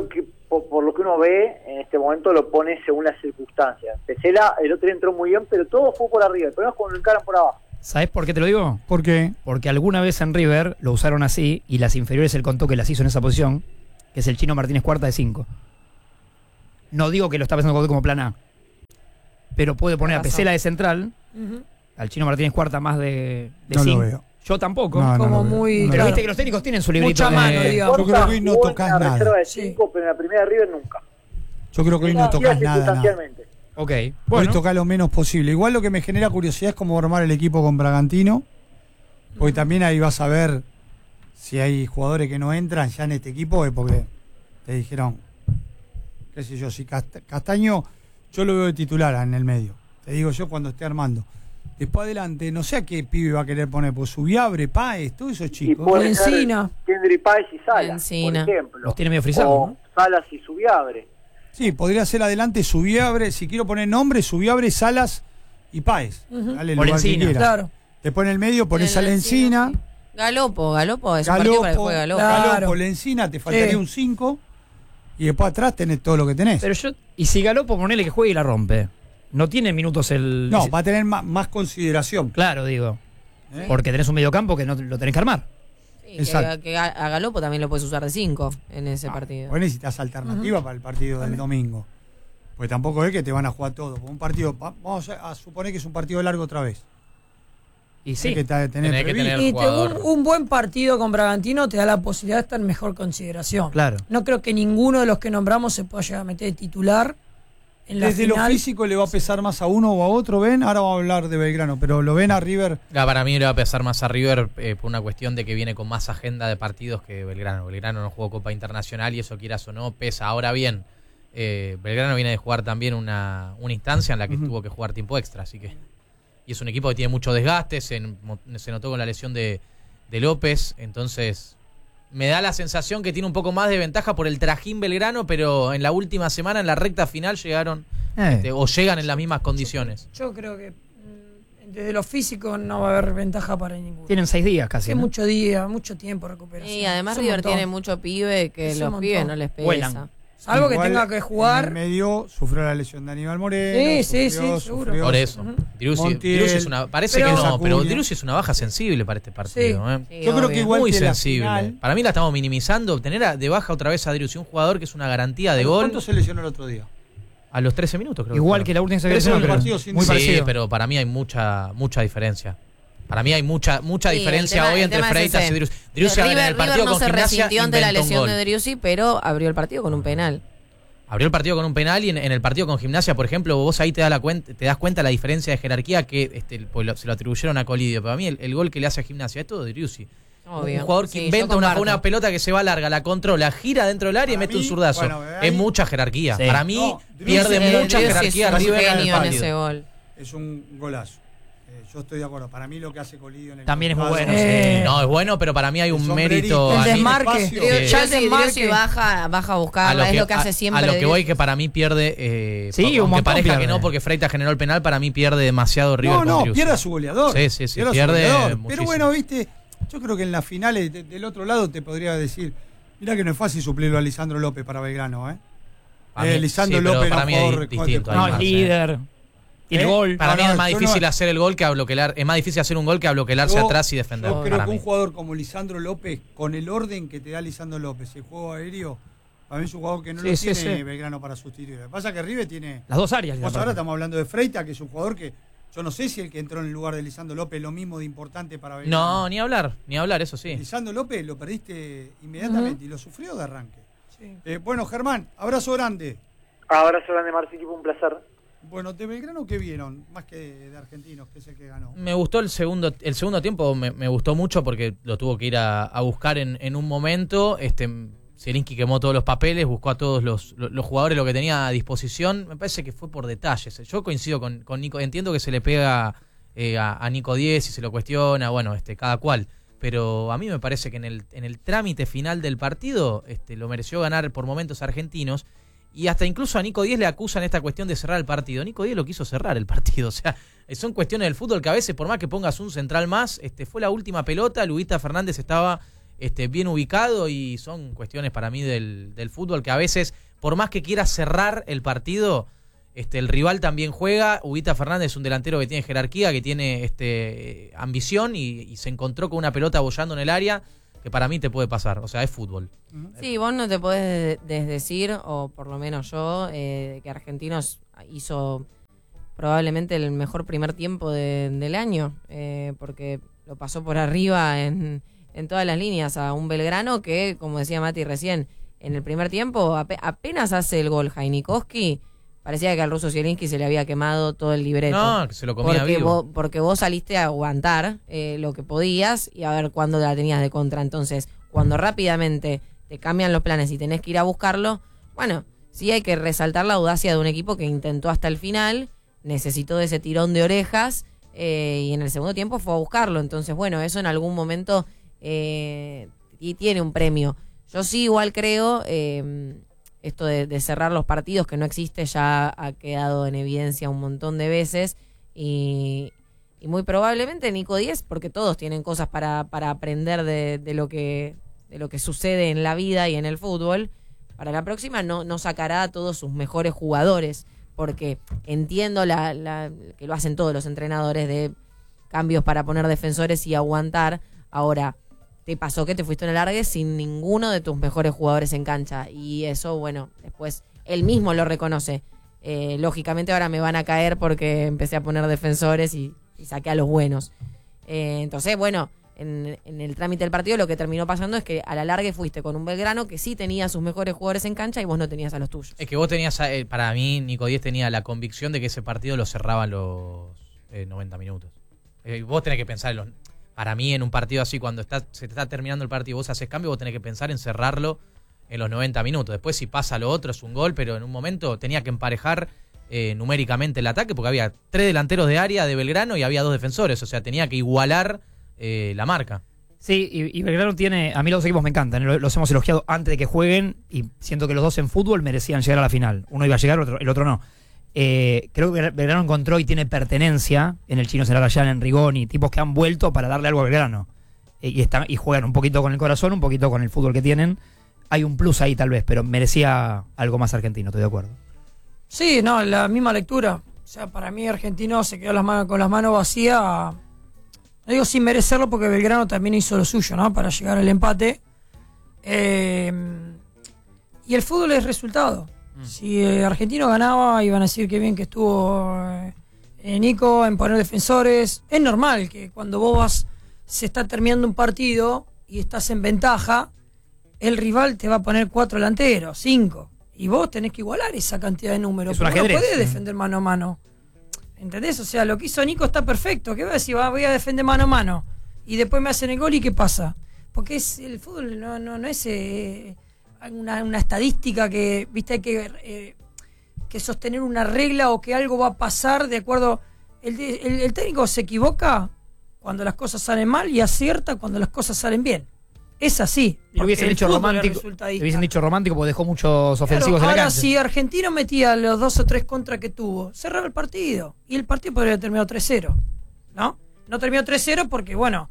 por lo que uno ve en este momento, lo pone según las circunstancias. Pesela el otro día entró muy bien, pero todo fue por arriba. El problema es cuando lo encaran por abajo. ¿Sabés por qué te lo digo? ¿Por qué? Porque alguna vez en River lo usaron así y las inferiores él contó que las hizo en esa posición, que es el Chino Martínez Cuarta de 5. No digo que lo está pensando como plan A, pero puede poner a Pesela de central, al Chino Martínez Cuarta más de 5. No lo veo. Yo tampoco. No, Como no lo veo. muy. No, Pero claro. viste que los técnicos tienen su librito. Mucha mano, digamos. Yo creo que hoy no Jugó tocas en la nada. reserva de Sí. 5, pero en la primera de River nunca. Yo creo que hoy no tocas nada. Circunstancialmente. Ok, Hoy bueno. toca lo menos posible. Igual lo que me genera curiosidad es cómo armar el equipo con Bragantino, porque también ahí vas a ver si hay jugadores que no entran ya en este equipo, es porque te dijeron, qué sé yo, si Castaño, yo lo veo de titular en el medio. Te digo yo cuando esté armando. Después adelante, no sé a qué pibe va a querer poner, pues Subiabre, Páez, todos esos Y chicos. puede ser Encina. Kendry Páez y Salas, Encina. por ejemplo. Los tiene medio frisados, O ¿no? Salas y Subiabre. Sí, podría ser adelante Subiabre, si quiero poner nombre, Subiabre, Salas y Páez. Dale el O lugar que Lencina. quiera. Claro. Después en el medio ponés a Lencina. Sí. Galopo es un partido para que juegue Galopo. Claro. Galopo, Lencina, te faltaría Sí. un 5 y después atrás tenés todo lo que tenés. Pero yo, y si Galopo ponele que juegue y la rompe, no tiene minutos el. No, va a tener más consideración. Claro, digo. ¿Eh? Porque tenés un mediocampo que no lo tenés que armar. Sí, Exacto. que a Galopo también lo puedes usar de 5 en ese partido. Vos necesitas alternativa para el partido del domingo. Pues tampoco es que te van a jugar todo. Por un partido, vamos a suponer que es un partido largo otra vez. Y sí. Hay que tener Tenés que previsto. tener- Y jugador. un buen partido con Bragantino te da la posibilidad de estar en mejor consideración. Claro. No creo que ninguno de los que nombramos se pueda llegar a meter de titular en la Desde lo final. físico le va a pesar más a uno o a otro, ¿ven? Ahora vamos a hablar de Belgrano, pero lo ven a River. Para mí le va a pesar más a River por una cuestión de que viene con más agenda de partidos que Belgrano. Belgrano no jugó Copa Internacional y eso, quieras o no, pesa. Ahora bien, Belgrano viene de jugar también una instancia en la que tuvo que jugar tiempo extra, así que... Y es un equipo que tiene mucho desgaste, se notó con la lesión de López, entonces me da la sensación que tiene un poco más de ventaja por el trajín Belgrano, pero en la última semana, en la recta final, llegaron o llegan en las mismas condiciones. Yo creo que desde lo físico no va a haber ventaja para ninguno. Tienen 6 días casi. Hace ¿no? mucho día, mucho tiempo de recuperación. Y además Es un River montón. tiene mucho pibe que Es un los montón. pibes no les pesa. Vuelan. Salvo que Igual, tenga que En jugar. el medio sufrió la lesión de Aníbal Moreno. Sí, seguro. Por eso. Montiel, Driussi es una, parece pero- que no, pero Acuña. Driussi es una baja sensible para este partido. ¿eh? Sí, Yo creo que obvio. igual Muy que la sensible. final- Para mí la estamos minimizando. Tener de baja otra vez a Driussi, un jugador que es una garantía de gol ¿Cuánto se lesionó el otro día? a los 13 minutos, creo. Igual que la última Pero selección, el creo. partido sin Muy duda. Sí, parecido. pero para mí hay mucha diferencia. Para mí hay mucha Sí, diferencia el tema- hoy el entre tema es Freitas ese. y Driussi. Driussi en el partido River no con se Gimnasia resintió ante la inventó un lesión gol. de Driussi, pero abrió el partido con un penal. Abrió el partido con un penal y en el partido con Gimnasia, por ejemplo, vos ahí te das cuenta la diferencia de jerarquía que pues, se lo atribuyeron a Colidio. Pero a mí el gol que le hace a Gimnasia es todo de Driussi. Obvio. Un jugador que Sí, yo inventa comparto. una pelota que se va larga, la controla, gira dentro del área y Para mete un mí, zurdazo. bueno, ahí- es mucha jerarquía. Sí. Para mí No, Driussi- pierde mucha Driussi jerarquía es un River en el genio en ese partido. gol. Es un golazo. Yo estoy de acuerdo. Para mí lo que hace Colidio en el También es muy costado- bueno. Eh, No, es bueno, pero para mí hay El un sombrerito, mérito. el a mí- desmarque. espacio. Ya el desmarque. Driussi baja a buscarla, es lo que hace siempre. A lo que voy Driussi. que para mí pierde, Sí, un aunque montón parezca pierde. que no, porque Freitas generó el penal, para mí pierde demasiado River con No, Driussi. pierde a su goleador. Sí, sí, a su pierde goleador. muchísimo. Pero bueno, viste, yo creo que en las finales del otro lado te podría decir, mirá que no es fácil suplirlo a Lisandro López para Belgrano, ¿eh? Para mí- Lisandro sí, pero López para era mí un es jugador distinto. de- No, hay es más, líder. Tiene gol. Para mí No, es más yo difícil no- hacer el gol que abloquelar. Es más difícil hacer un gol que abloquelarse Yo- atrás y defender. Yo creo para que mí. un jugador como Lisandro López, con el orden que te da Lisandro López, el juego aéreo, para mí es un jugador que no Sí, lo sí, tiene sí. Belgrano para sustituir. Lo que pasa es que River tiene... Las dos áreas. Vos ahora estamos hablando de Freitas, que es un jugador que yo no sé si el que entró en el lugar de Lisandro López es lo mismo de importante para Belgrano. No, ni hablar, eso sí. Lisandro López lo perdiste inmediatamente y lo sufrió de arranque. Sí. Bueno, Germán, abrazo grande. Abrazo grande, Marci, tipo un placer. Bueno, de Belgrano, ¿qué vieron? Más que de Argentinos, que es el que ganó. Me gustó el segundo tiempo, me gustó mucho porque lo tuvo que ir a buscar en un momento. Zielinski quemó todos los papeles, buscó a todos los jugadores lo que tenía a disposición. Me parece que fue por detalles. Yo coincido con Nico, entiendo que se le pega a Nico 10 y se lo cuestiona, bueno, cada cual. Pero a mí me parece que en el trámite final del partido lo mereció ganar por momentos Argentinos. Y hasta incluso a Nico 10 le acusan esta cuestión de cerrar el partido. Nico 10 lo quiso cerrar el partido. O sea, son cuestiones del fútbol que a veces, por más que pongas un central más, fue la última pelota. Luguita Fernández estaba bien ubicado y son cuestiones para mí del fútbol que a veces, por más que quiera cerrar el partido, el rival también juega. Huguita Fernández es un delantero que tiene jerarquía, que tiene ambición y se encontró con una pelota bollando en el área que para mí te puede pasar. O sea, es fútbol. Sí, vos no te podés desdecir, o por lo menos yo, que Argentinos hizo probablemente el mejor primer tiempo del año, porque lo pasó por arriba en todas las líneas a un Belgrano que, como decía Mati recién, en el primer tiempo apenas hace el gol Jainikowski, parecía que al ruso Zielinski se le había quemado todo el libreto. No, que se lo comía vivo. Porque vos saliste a aguantar lo que podías y a ver cuándo la tenías de contra. Entonces, cuando rápidamente te cambian los planes y tenés que ir a buscarlo, bueno, sí hay que resaltar la audacia de un equipo que intentó hasta el final, necesitó de ese tirón de orejas y en el segundo tiempo fue a buscarlo. Entonces, bueno, eso en algún momento y tiene un premio. Yo sí igual creo, esto de cerrar los partidos, que no existe, ya ha quedado en evidencia un montón de veces y muy probablemente Nico Díez, porque todos tienen cosas para aprender de lo que sucede en la vida y en el fútbol, para la próxima no sacará a todos sus mejores jugadores, porque entiendo que lo hacen todos los entrenadores de cambios para poner defensores y aguantar. Ahora, te pasó que te fuiste en el alargue sin ninguno de tus mejores jugadores en cancha. Y eso, bueno, después él mismo lo reconoce. Lógicamente ahora me van a caer porque empecé a poner defensores y saqué a los buenos. Entonces, bueno, en el trámite del partido lo que terminó pasando es que a la larga fuiste con un Belgrano que sí tenía sus mejores jugadores en cancha y vos no tenías a los tuyos. Es que vos tenías, para mí, Nico Díez tenía la convicción de que ese partido lo cerraban los 90 minutos. Vos tenés que pensar para mí, en un partido así, cuando se te está terminando el partido y vos haces cambio, vos tenés que pensar en cerrarlo en los 90 minutos. Después, si pasa lo otro, es un gol, pero en un momento tenía que emparejar numéricamente el ataque, porque había 3 delanteros de área de Belgrano y había 2 defensores. O sea, tenía que igualar la marca. Sí, y Belgrano tiene... A mí los equipos me encantan, los hemos elogiado antes de que jueguen y siento que los dos en fútbol merecían llegar a la final. Uno iba a llegar, el otro no. Creo que Belgrano encontró y tiene pertenencia en el Chino Celarayán, en Rigoni, tipos que han vuelto para darle algo a Belgrano y juegan un poquito con el corazón, un poquito con el fútbol que tienen. Hay un plus ahí tal vez, pero merecía algo más argentino, estoy de acuerdo. Sí, no, la misma lectura. O sea, para mí Argentino se quedó con las manos vacías, no digo sin merecerlo, porque Belgrano también hizo lo suyo, ¿no? Para llegar al empate. Y el fútbol es resultado. Si Argentino ganaba, iban a decir que bien que estuvo Nico en poner defensores. Es normal que cuando vos se está terminando un partido y estás en ventaja, el rival te va a poner 4 delanteros, 5. Y vos tenés que igualar esa cantidad de números. No podés defender mano a mano. ¿Entendés? O sea, lo que hizo Nico está perfecto. ¿Qué voy a decir? Voy a defender mano a mano. Y después me hacen el gol y ¿qué pasa? Porque el fútbol no es... Una estadística que, viste, hay que sostener una regla o que algo va a pasar de acuerdo. El técnico se equivoca cuando las cosas salen mal y acierta cuando las cosas salen bien. Es así. Le hubiesen dicho romántico porque dejó muchos ofensivos en la cancha. Ahora, si Argentino metía los 2 o 3 contras que tuvo, cerraba el partido. Y el partido podría haber terminado 3-0. ¿No? No terminó 3-0 porque, bueno,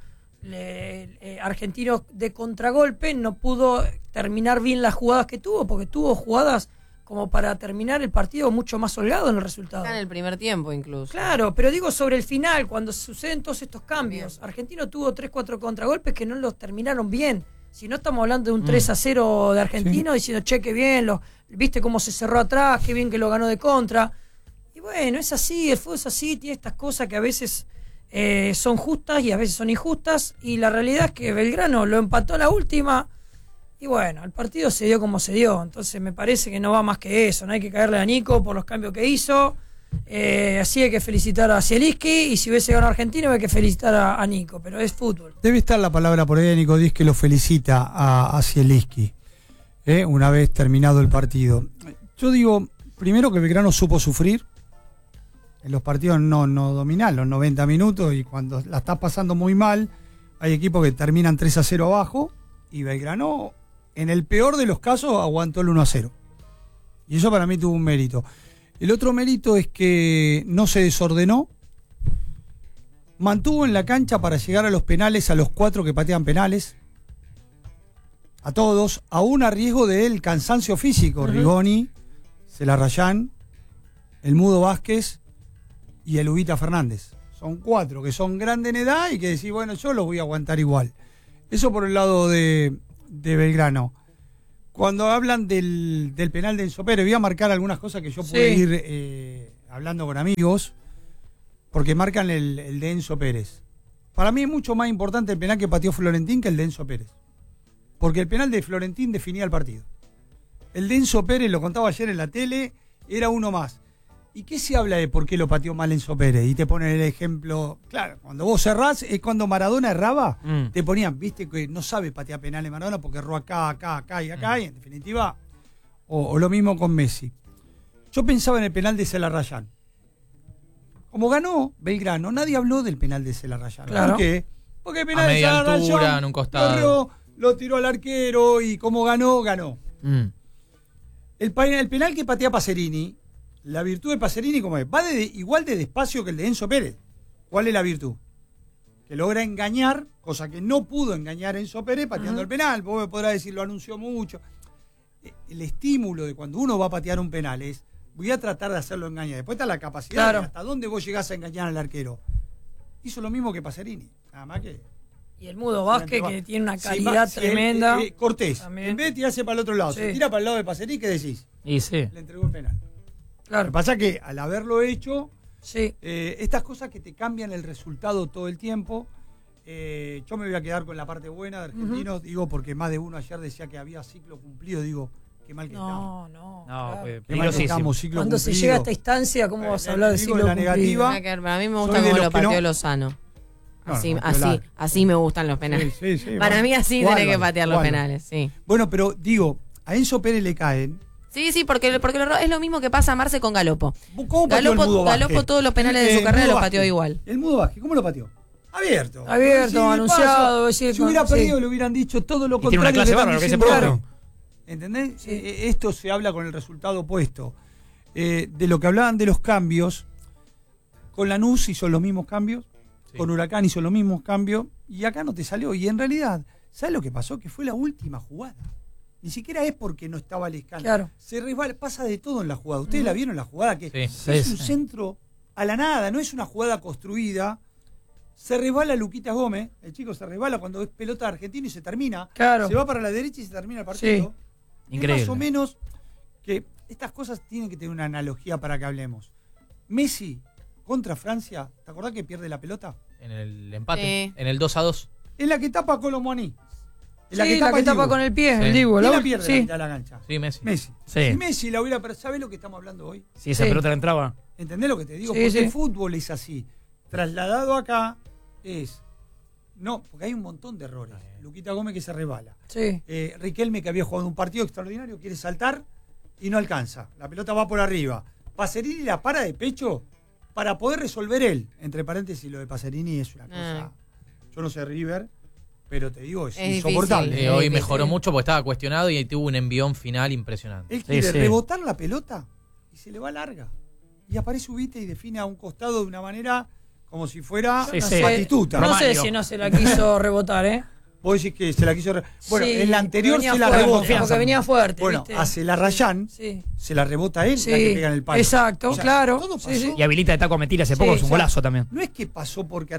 Argentino de contragolpe no pudo terminar bien las jugadas que tuvo, porque tuvo jugadas como para terminar el partido mucho más holgado en el resultado. En el primer tiempo incluso. Claro, pero digo sobre el final, cuando suceden todos estos cambios. Argentino tuvo 3-4 contragolpes que no los terminaron bien. Si no estamos hablando de un 3-0 de Argentino, sí, diciendo, che, qué bien, viste cómo se cerró atrás, qué bien que lo ganó de contra. Y bueno, es así, el fútbol es así, tiene estas cosas que a veces son justas y a veces son injustas, y la realidad es que Belgrano lo empató a la última y bueno, el partido se dio como se dio. Entonces me parece que no va más que eso, no hay que caerle a Nico por los cambios que hizo, así hay que felicitar a Zielinski, y si hubiese ganado Argentina hay que felicitar a Nico, pero es fútbol. Debe estar la palabra por ahí de Nico Díez, que lo felicita a Zielinski una vez terminado el partido. Yo digo, primero, que Belgrano supo sufrir en los partidos, no dominar los 90 minutos, y cuando la estás pasando muy mal, hay equipos que terminan 3-0 abajo, y Belgrano, en el peor de los casos, aguantó el 1-0. Y eso para mí tuvo un mérito. El otro mérito es que no se desordenó, mantuvo en la cancha para llegar a los penales a los 4 que patean penales. a todos, aún a riesgo del cansancio físico. Rigoni, Celarrayán, el Mudo Vázquez y el Ubita Fernández. Son 4 que son grandes en edad y que decís, bueno, yo los voy a aguantar igual. Eso por el lado de Belgrano. Cuando hablan del penal de Enzo Pérez, voy a marcar algunas cosas que yo pude ir hablando con amigos, porque marcan el de Enzo Pérez. Para mí es mucho más importante el penal que pateó Florentín que el de Enzo Pérez. Porque el penal de Florentín definía el partido. El de Enzo Pérez, lo contaba ayer en la tele, era uno más. ¿Y qué se habla de por qué lo pateó mal Enzo Pérez? Y te ponen el ejemplo, claro, cuando vos cerrás, es cuando Maradona erraba, te ponían, viste que no sabe patear penales Maradona porque erró acá y acá, y en definitiva, o lo mismo con Messi. Yo pensaba en el penal de Celarrayán. Como ganó Belgrano, nadie habló del penal de Celarrayán. Claro. ¿Por qué? Porque el penal A de media Celarrayán altura, en un costado. corrió, lo tiró al arquero y como ganó. El penal que patea Pacerini, la virtud de Pacerini, ¿cómo es? Va igual de despacio que el de Enzo Pérez. ¿Cuál es la virtud? Que logra engañar, cosa que no pudo engañar Enzo Pérez pateando el penal. Vos me podrás decir, lo anunció mucho. El estímulo de cuando uno va a patear un penal es, voy a tratar de hacerlo engañar. Después está la capacidad de hasta dónde vos llegás a engañar al arquero. Hizo lo mismo que Pacerini. Nada más que... Y el Mudo Vázquez, que tiene una calidad tremenda. Cortés, también. en vez de tirarse para el otro lado, se tira para el lado de Pacerini, ¿qué decís? Y sí. Le entregó el penal. Claro. Lo que pasa es que al haberlo hecho, estas cosas que te cambian el resultado todo el tiempo, yo me voy a quedar con la parte buena de Argentinos, digo, porque más de uno ayer decía que había ciclo cumplido, digo, qué mal que estamos. No, pues, qué mal que estamos, ciclo cuando cumplido. se llega a esta instancia, ¿cómo vas a hablar de ciclo la cumplido? negativa. Para mí me gusta como lo pateó Lozano. Así me gustan los penales. Para mí así tenés que patear los penales, sí. Bueno, pero digo, a Enzo Pérez le caen. Sí, porque es lo mismo que pasa a Marce con Galopo. ¿Cómo pateó el Mudo Vázquez? Galopo todos los penales de su carrera los pateó igual. El Mudo Vázquez, ¿cómo lo pateó? Abierto, anunciado. Si hubiera perdido, le hubieran dicho todo lo y tiene contrario. una clase bárbara, lo que se puede. ¿Entendés? Esto se habla con el resultado opuesto. De lo que hablaban de los cambios, con Lanús hizo los mismos cambios, con Huracán hizo los mismos cambios, y acá no te salió. Y en realidad, ¿sabes lo que pasó? Que fue la última jugada. Ni siquiera es porque no estaba Lescano. Claro. Se resbala, pasa de todo en la jugada. Ustedes la vieron la jugada, que es un centro a la nada, no es una jugada construida. Se resbala Luquitas Gómez, el chico se resbala cuando es pelota argentino y se termina. Claro. Se va para la derecha y se termina el partido. Increíble. Es más o menos que estas cosas tienen que tener una analogía para que hablemos. Messi contra Francia, ¿te acordás que pierde la pelota? En el empate, en el 2-2. Es la que tapa Colomboani. La que tapa con el pie, el Dibu. ¿Quién la pierde la mitad de la cancha? Sí, Messi. Si Messi la hubiera... ¿Sabés lo que estamos hablando hoy? Si esa pelota le entraba. ¿Entendés lo que te digo? Porque el fútbol es así. Trasladado acá es... No, porque hay un montón de errores. Luquita Gómez que se resbala. Riquelme, que había jugado un partido extraordinario, quiere saltar y no alcanza. La pelota va por arriba. Pacerini la para de pecho para poder resolver él. Entre paréntesis, lo de Pacerini es una cosa... Yo no sé River, pero te digo, es insoportable. Hoy mejoró mucho porque estaba cuestionado y tuvo un envión final impresionante. Él quiere rebotar la pelota y se le va larga. Y aparece Ubita y define a un costado de una manera como si fuera Batistuta. No sé si no se la quiso rebotar, ¿eh? Vos decís que se la quiso bueno, en la anterior se la rebota. Porque venía fuerte. Bueno, ¿viste? a Celarrayán se la rebota él, la que pega en el palo. Exacto, o sea, claro. Todo pasó. Y habilita de taco a Metira hace poco, es un golazo también. No es que pasó porque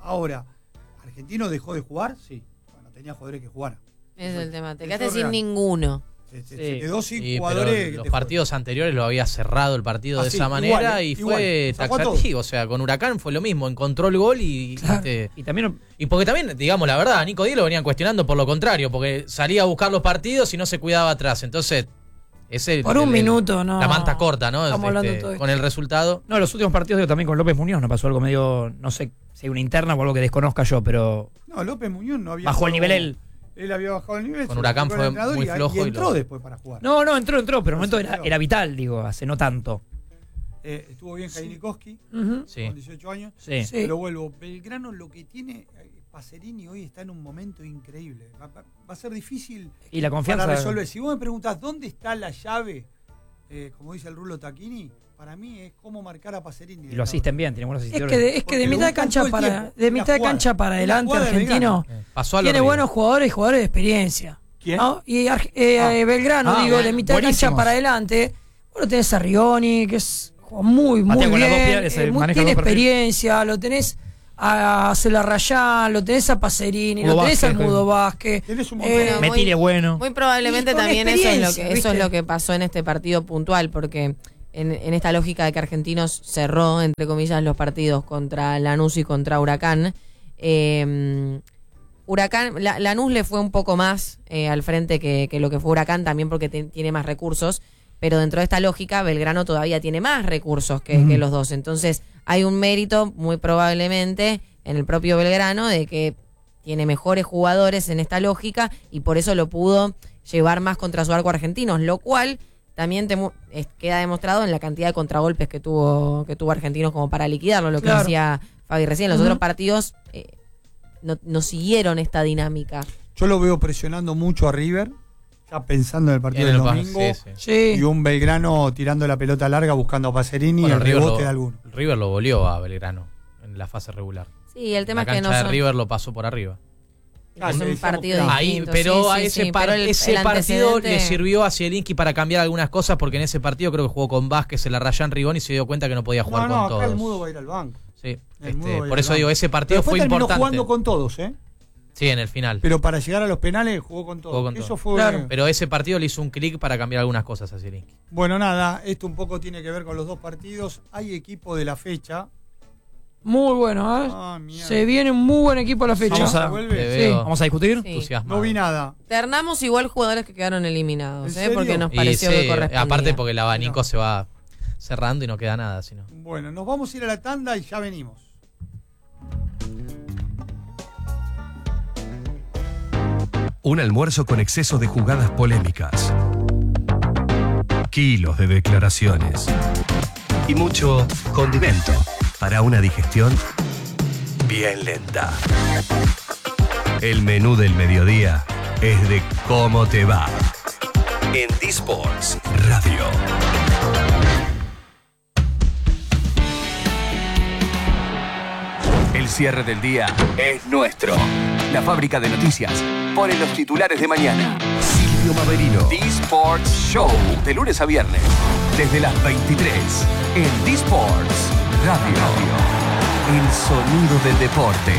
Argentino dejó de jugar, bueno, tenía jugadores que jugaran. Ese es el tema, te quedaste sin ninguno. Se quedó sin jugadores. Los partidos anteriores lo había cerrado el partido de esa manera y fue taxativo. O sea, con Huracán fue lo mismo, encontró el gol y también y porque también, digamos la verdad, a Nico Díaz lo venían cuestionando por lo contrario, porque salía a buscar los partidos y no se cuidaba atrás. Entonces, por un minuto, ¿no? La manta corta, ¿no? Estamos hablando todo con el resultado. No, los últimos partidos también con López Muñoz nos pasó algo medio, no sé si hay una interna o algo que desconozca yo, pero. No, López Muñoz no había. Bajó el nivel Él había bajado el nivel. Con Huracán fue muy flojo. Y entró después para jugar. No, entró, pero el momento era vital, digo, hace no tanto. Estuvo bien Jainikowski, con 18 años. Pero vuelvo, Belgrano lo que tiene, Pacerini hoy está en un momento increíble. Va a ser difícil y la confianza para resolver. Si vos me preguntás dónde está la llave, como dice el Rulo Tacchini, para mí es cómo marcar a Pacerini. Y lo asisten bien, tiene buenos asistidores. Es que de mitad de cancha para adelante Argentino tiene buenos jugadores y jugadores de experiencia. ¿Quién? ¿no? Y Belgrano, digo, de mitad de cancha para adelante. Bueno, tenés a Rioni, que es muy Patea con las dos bien, piernas, tiene maneja los experiencia, lo tenés a Celarrayán, lo tenés a Pacerini, Mudo lo tenés Vázquez, al Mudo Vázquez. Metile bueno. Muy probablemente Y con también eso es experiencia, lo que pasó en este partido puntual, porque en esta lógica de que Argentinos cerró, entre comillas, los partidos contra Lanús y contra Huracán, Lanús le fue un poco más al frente que lo que fue Huracán, también porque tiene más recursos, pero dentro de esta lógica Belgrano todavía tiene más recursos que los dos. Entonces hay un mérito muy probablemente en el propio Belgrano de que tiene mejores jugadores en esta lógica y por eso lo pudo llevar más contra su arco Argentinos, lo cual también queda demostrado en la cantidad de contragolpes que tuvo Argentinos como para liquidarlo, lo que decía Fabi recién. Los otros partidos no siguieron esta dinámica. Yo lo veo presionando mucho a River, ya pensando en el partido del domingo, Sí. y un Belgrano tirando la pelota larga buscando a Pacerini y el rebote de alguno. River lo goleó a Belgrano en la fase regular. Sí, el tema la es que no cancha son... de River lo pasó por arriba. Es un partido Ahí, distinto. pero sí, a sí, ese, sí, par- pero ese el partido antecedente- le sirvió a Zielinski para cambiar algunas cosas, porque en ese partido creo que jugó con Vázquez, Celarrayán, Rigoni y se dio cuenta que no podía jugar No, con acá todos. el Mudo va a ir al banco. Sí, El Mudo va a ir por al eso banco. digo, ese partido Pero después fue terminó importante. jugando con todos, ¿eh? Sí, en el final. Pero para llegar a los penales jugó con todos. Jugó con Eso todo. fue. Claro. Pero ese partido le hizo un clic para cambiar algunas cosas a Zielinski. Bueno, nada, esto un poco tiene que ver con los dos partidos. Hay equipo de la fecha. Muy bueno, ¿eh? Ah, mierda. Se viene un muy buen equipo a la fecha. Vamos a- ¿Vuelve? Te veo Vamos a discutir. Sí. entusiasmado. No vi nada. Ternamos igual jugadores que quedaron eliminados, ¿En serio? porque nos Y pareció sí, que correspondía. aparte porque el abanico se va cerrando y no queda nada, sino. Bueno, nos vamos a ir a la tanda y ya venimos. Un almuerzo con exceso de jugadas polémicas, kilos de declaraciones y mucho condimento para una digestión bien lenta. El menú del mediodía es de cómo te va en D-Sports Radio. El cierre del día es nuestro. La fábrica de noticias pone los titulares de mañana. Silvio Maverino. D-Sports Show. De lunes a viernes. Desde las 23. En D-Sports Radio. El sonido del deporte.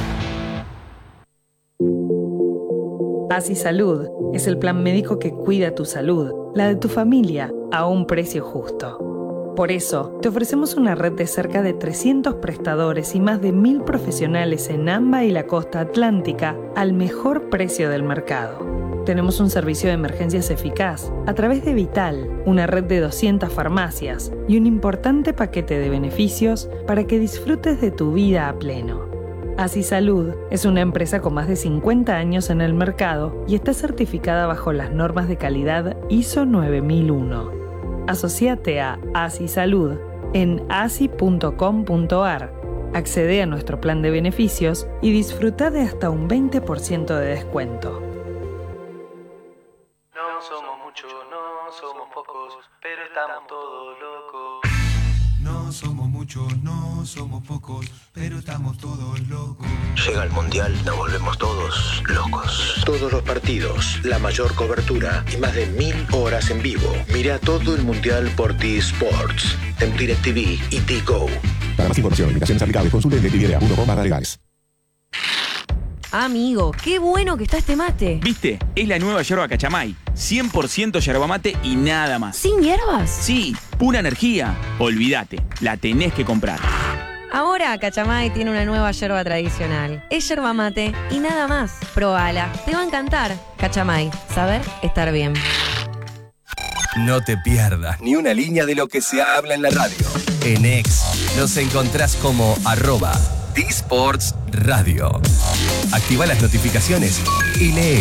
Así Salud es el plan médico que cuida tu salud, la de tu familia, a un precio justo. Por eso, te ofrecemos una red de cerca de 300 prestadores y más de 1000 profesionales en AMBA y la costa atlántica al mejor precio del mercado. Tenemos un servicio de emergencias eficaz a través de Vital, una red de 200 farmacias y un importante paquete de beneficios para que disfrutes de tu vida a pleno. Así Salud es una empresa con más de 50 años en el mercado y está certificada bajo las normas de calidad ISO 9001. Asociate a Así Salud en asi.com.ar. Accede a nuestro plan de beneficios y disfruta de hasta un 20% de descuento. No somos muchos, no somos pocos, pero estamos todos locos. No somos muchos, no somos pocos, pero estamos todos locos. Llega el Mundial, nos volvemos todos locos. Todos los partidos, la mayor cobertura y más de 1000 horas en vivo. Mira todo el Mundial por T-Sports, en DirecTV y T-Go. Para más información, limitaciones aplicables, consulte en DirecTV.com/legales. Amigo, qué bueno que está este mate. ¿Viste? Es la nueva yerba Cachamay. 100% yerba mate y nada más. ¿Sin hierbas? Sí, pura energía. Olvídate, la tenés que comprar. Ahora Cachamay tiene una nueva yerba tradicional. Es yerba mate y nada más. Probala, te va a encantar. Cachamay, saber estar bien. No te pierdas ni una línea de lo que se habla en la radio. En X nos encontrás como @D-Sports Radio. Activa las notificaciones y lee.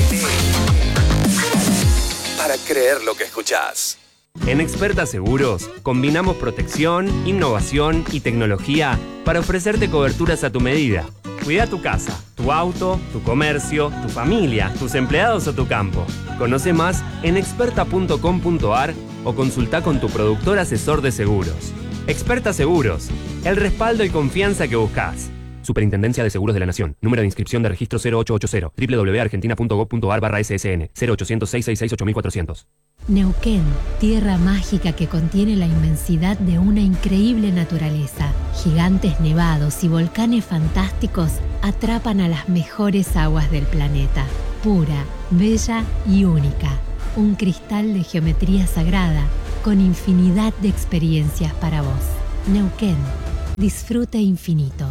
Para creer lo que escuchás. En Experta Seguros combinamos protección, innovación y tecnología para ofrecerte coberturas a tu medida. Cuida tu casa, tu auto, tu comercio, tu familia, tus empleados o tu campo. Conoce más en experta.com.ar o consulta con tu productor asesor de seguros. Experta Seguros, el respaldo y confianza que buscas. Superintendencia de Seguros de la Nación. Número de inscripción de registro 0880. www.argentina.gov.ar/SSN 0800-666-8400. Neuquén, tierra mágica que contiene la inmensidad de una increíble naturaleza. Gigantes nevados y volcanes fantásticos atrapan a las mejores aguas del planeta. Pura, bella y única. Un cristal de geometría sagrada con infinidad de experiencias para vos. Neuquén, disfrute infinito.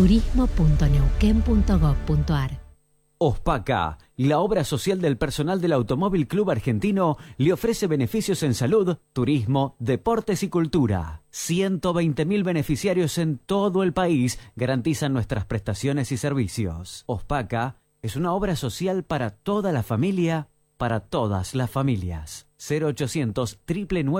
turismo.neuquén.gov.ar. OSPACA, la obra social del personal del Automóvil Club Argentino, le ofrece beneficios en salud, turismo, deportes y cultura. 120.000 beneficiarios en todo el país garantizan nuestras prestaciones y servicios. OSPACA es una obra social para toda la familia, para todas las familias. 0800 999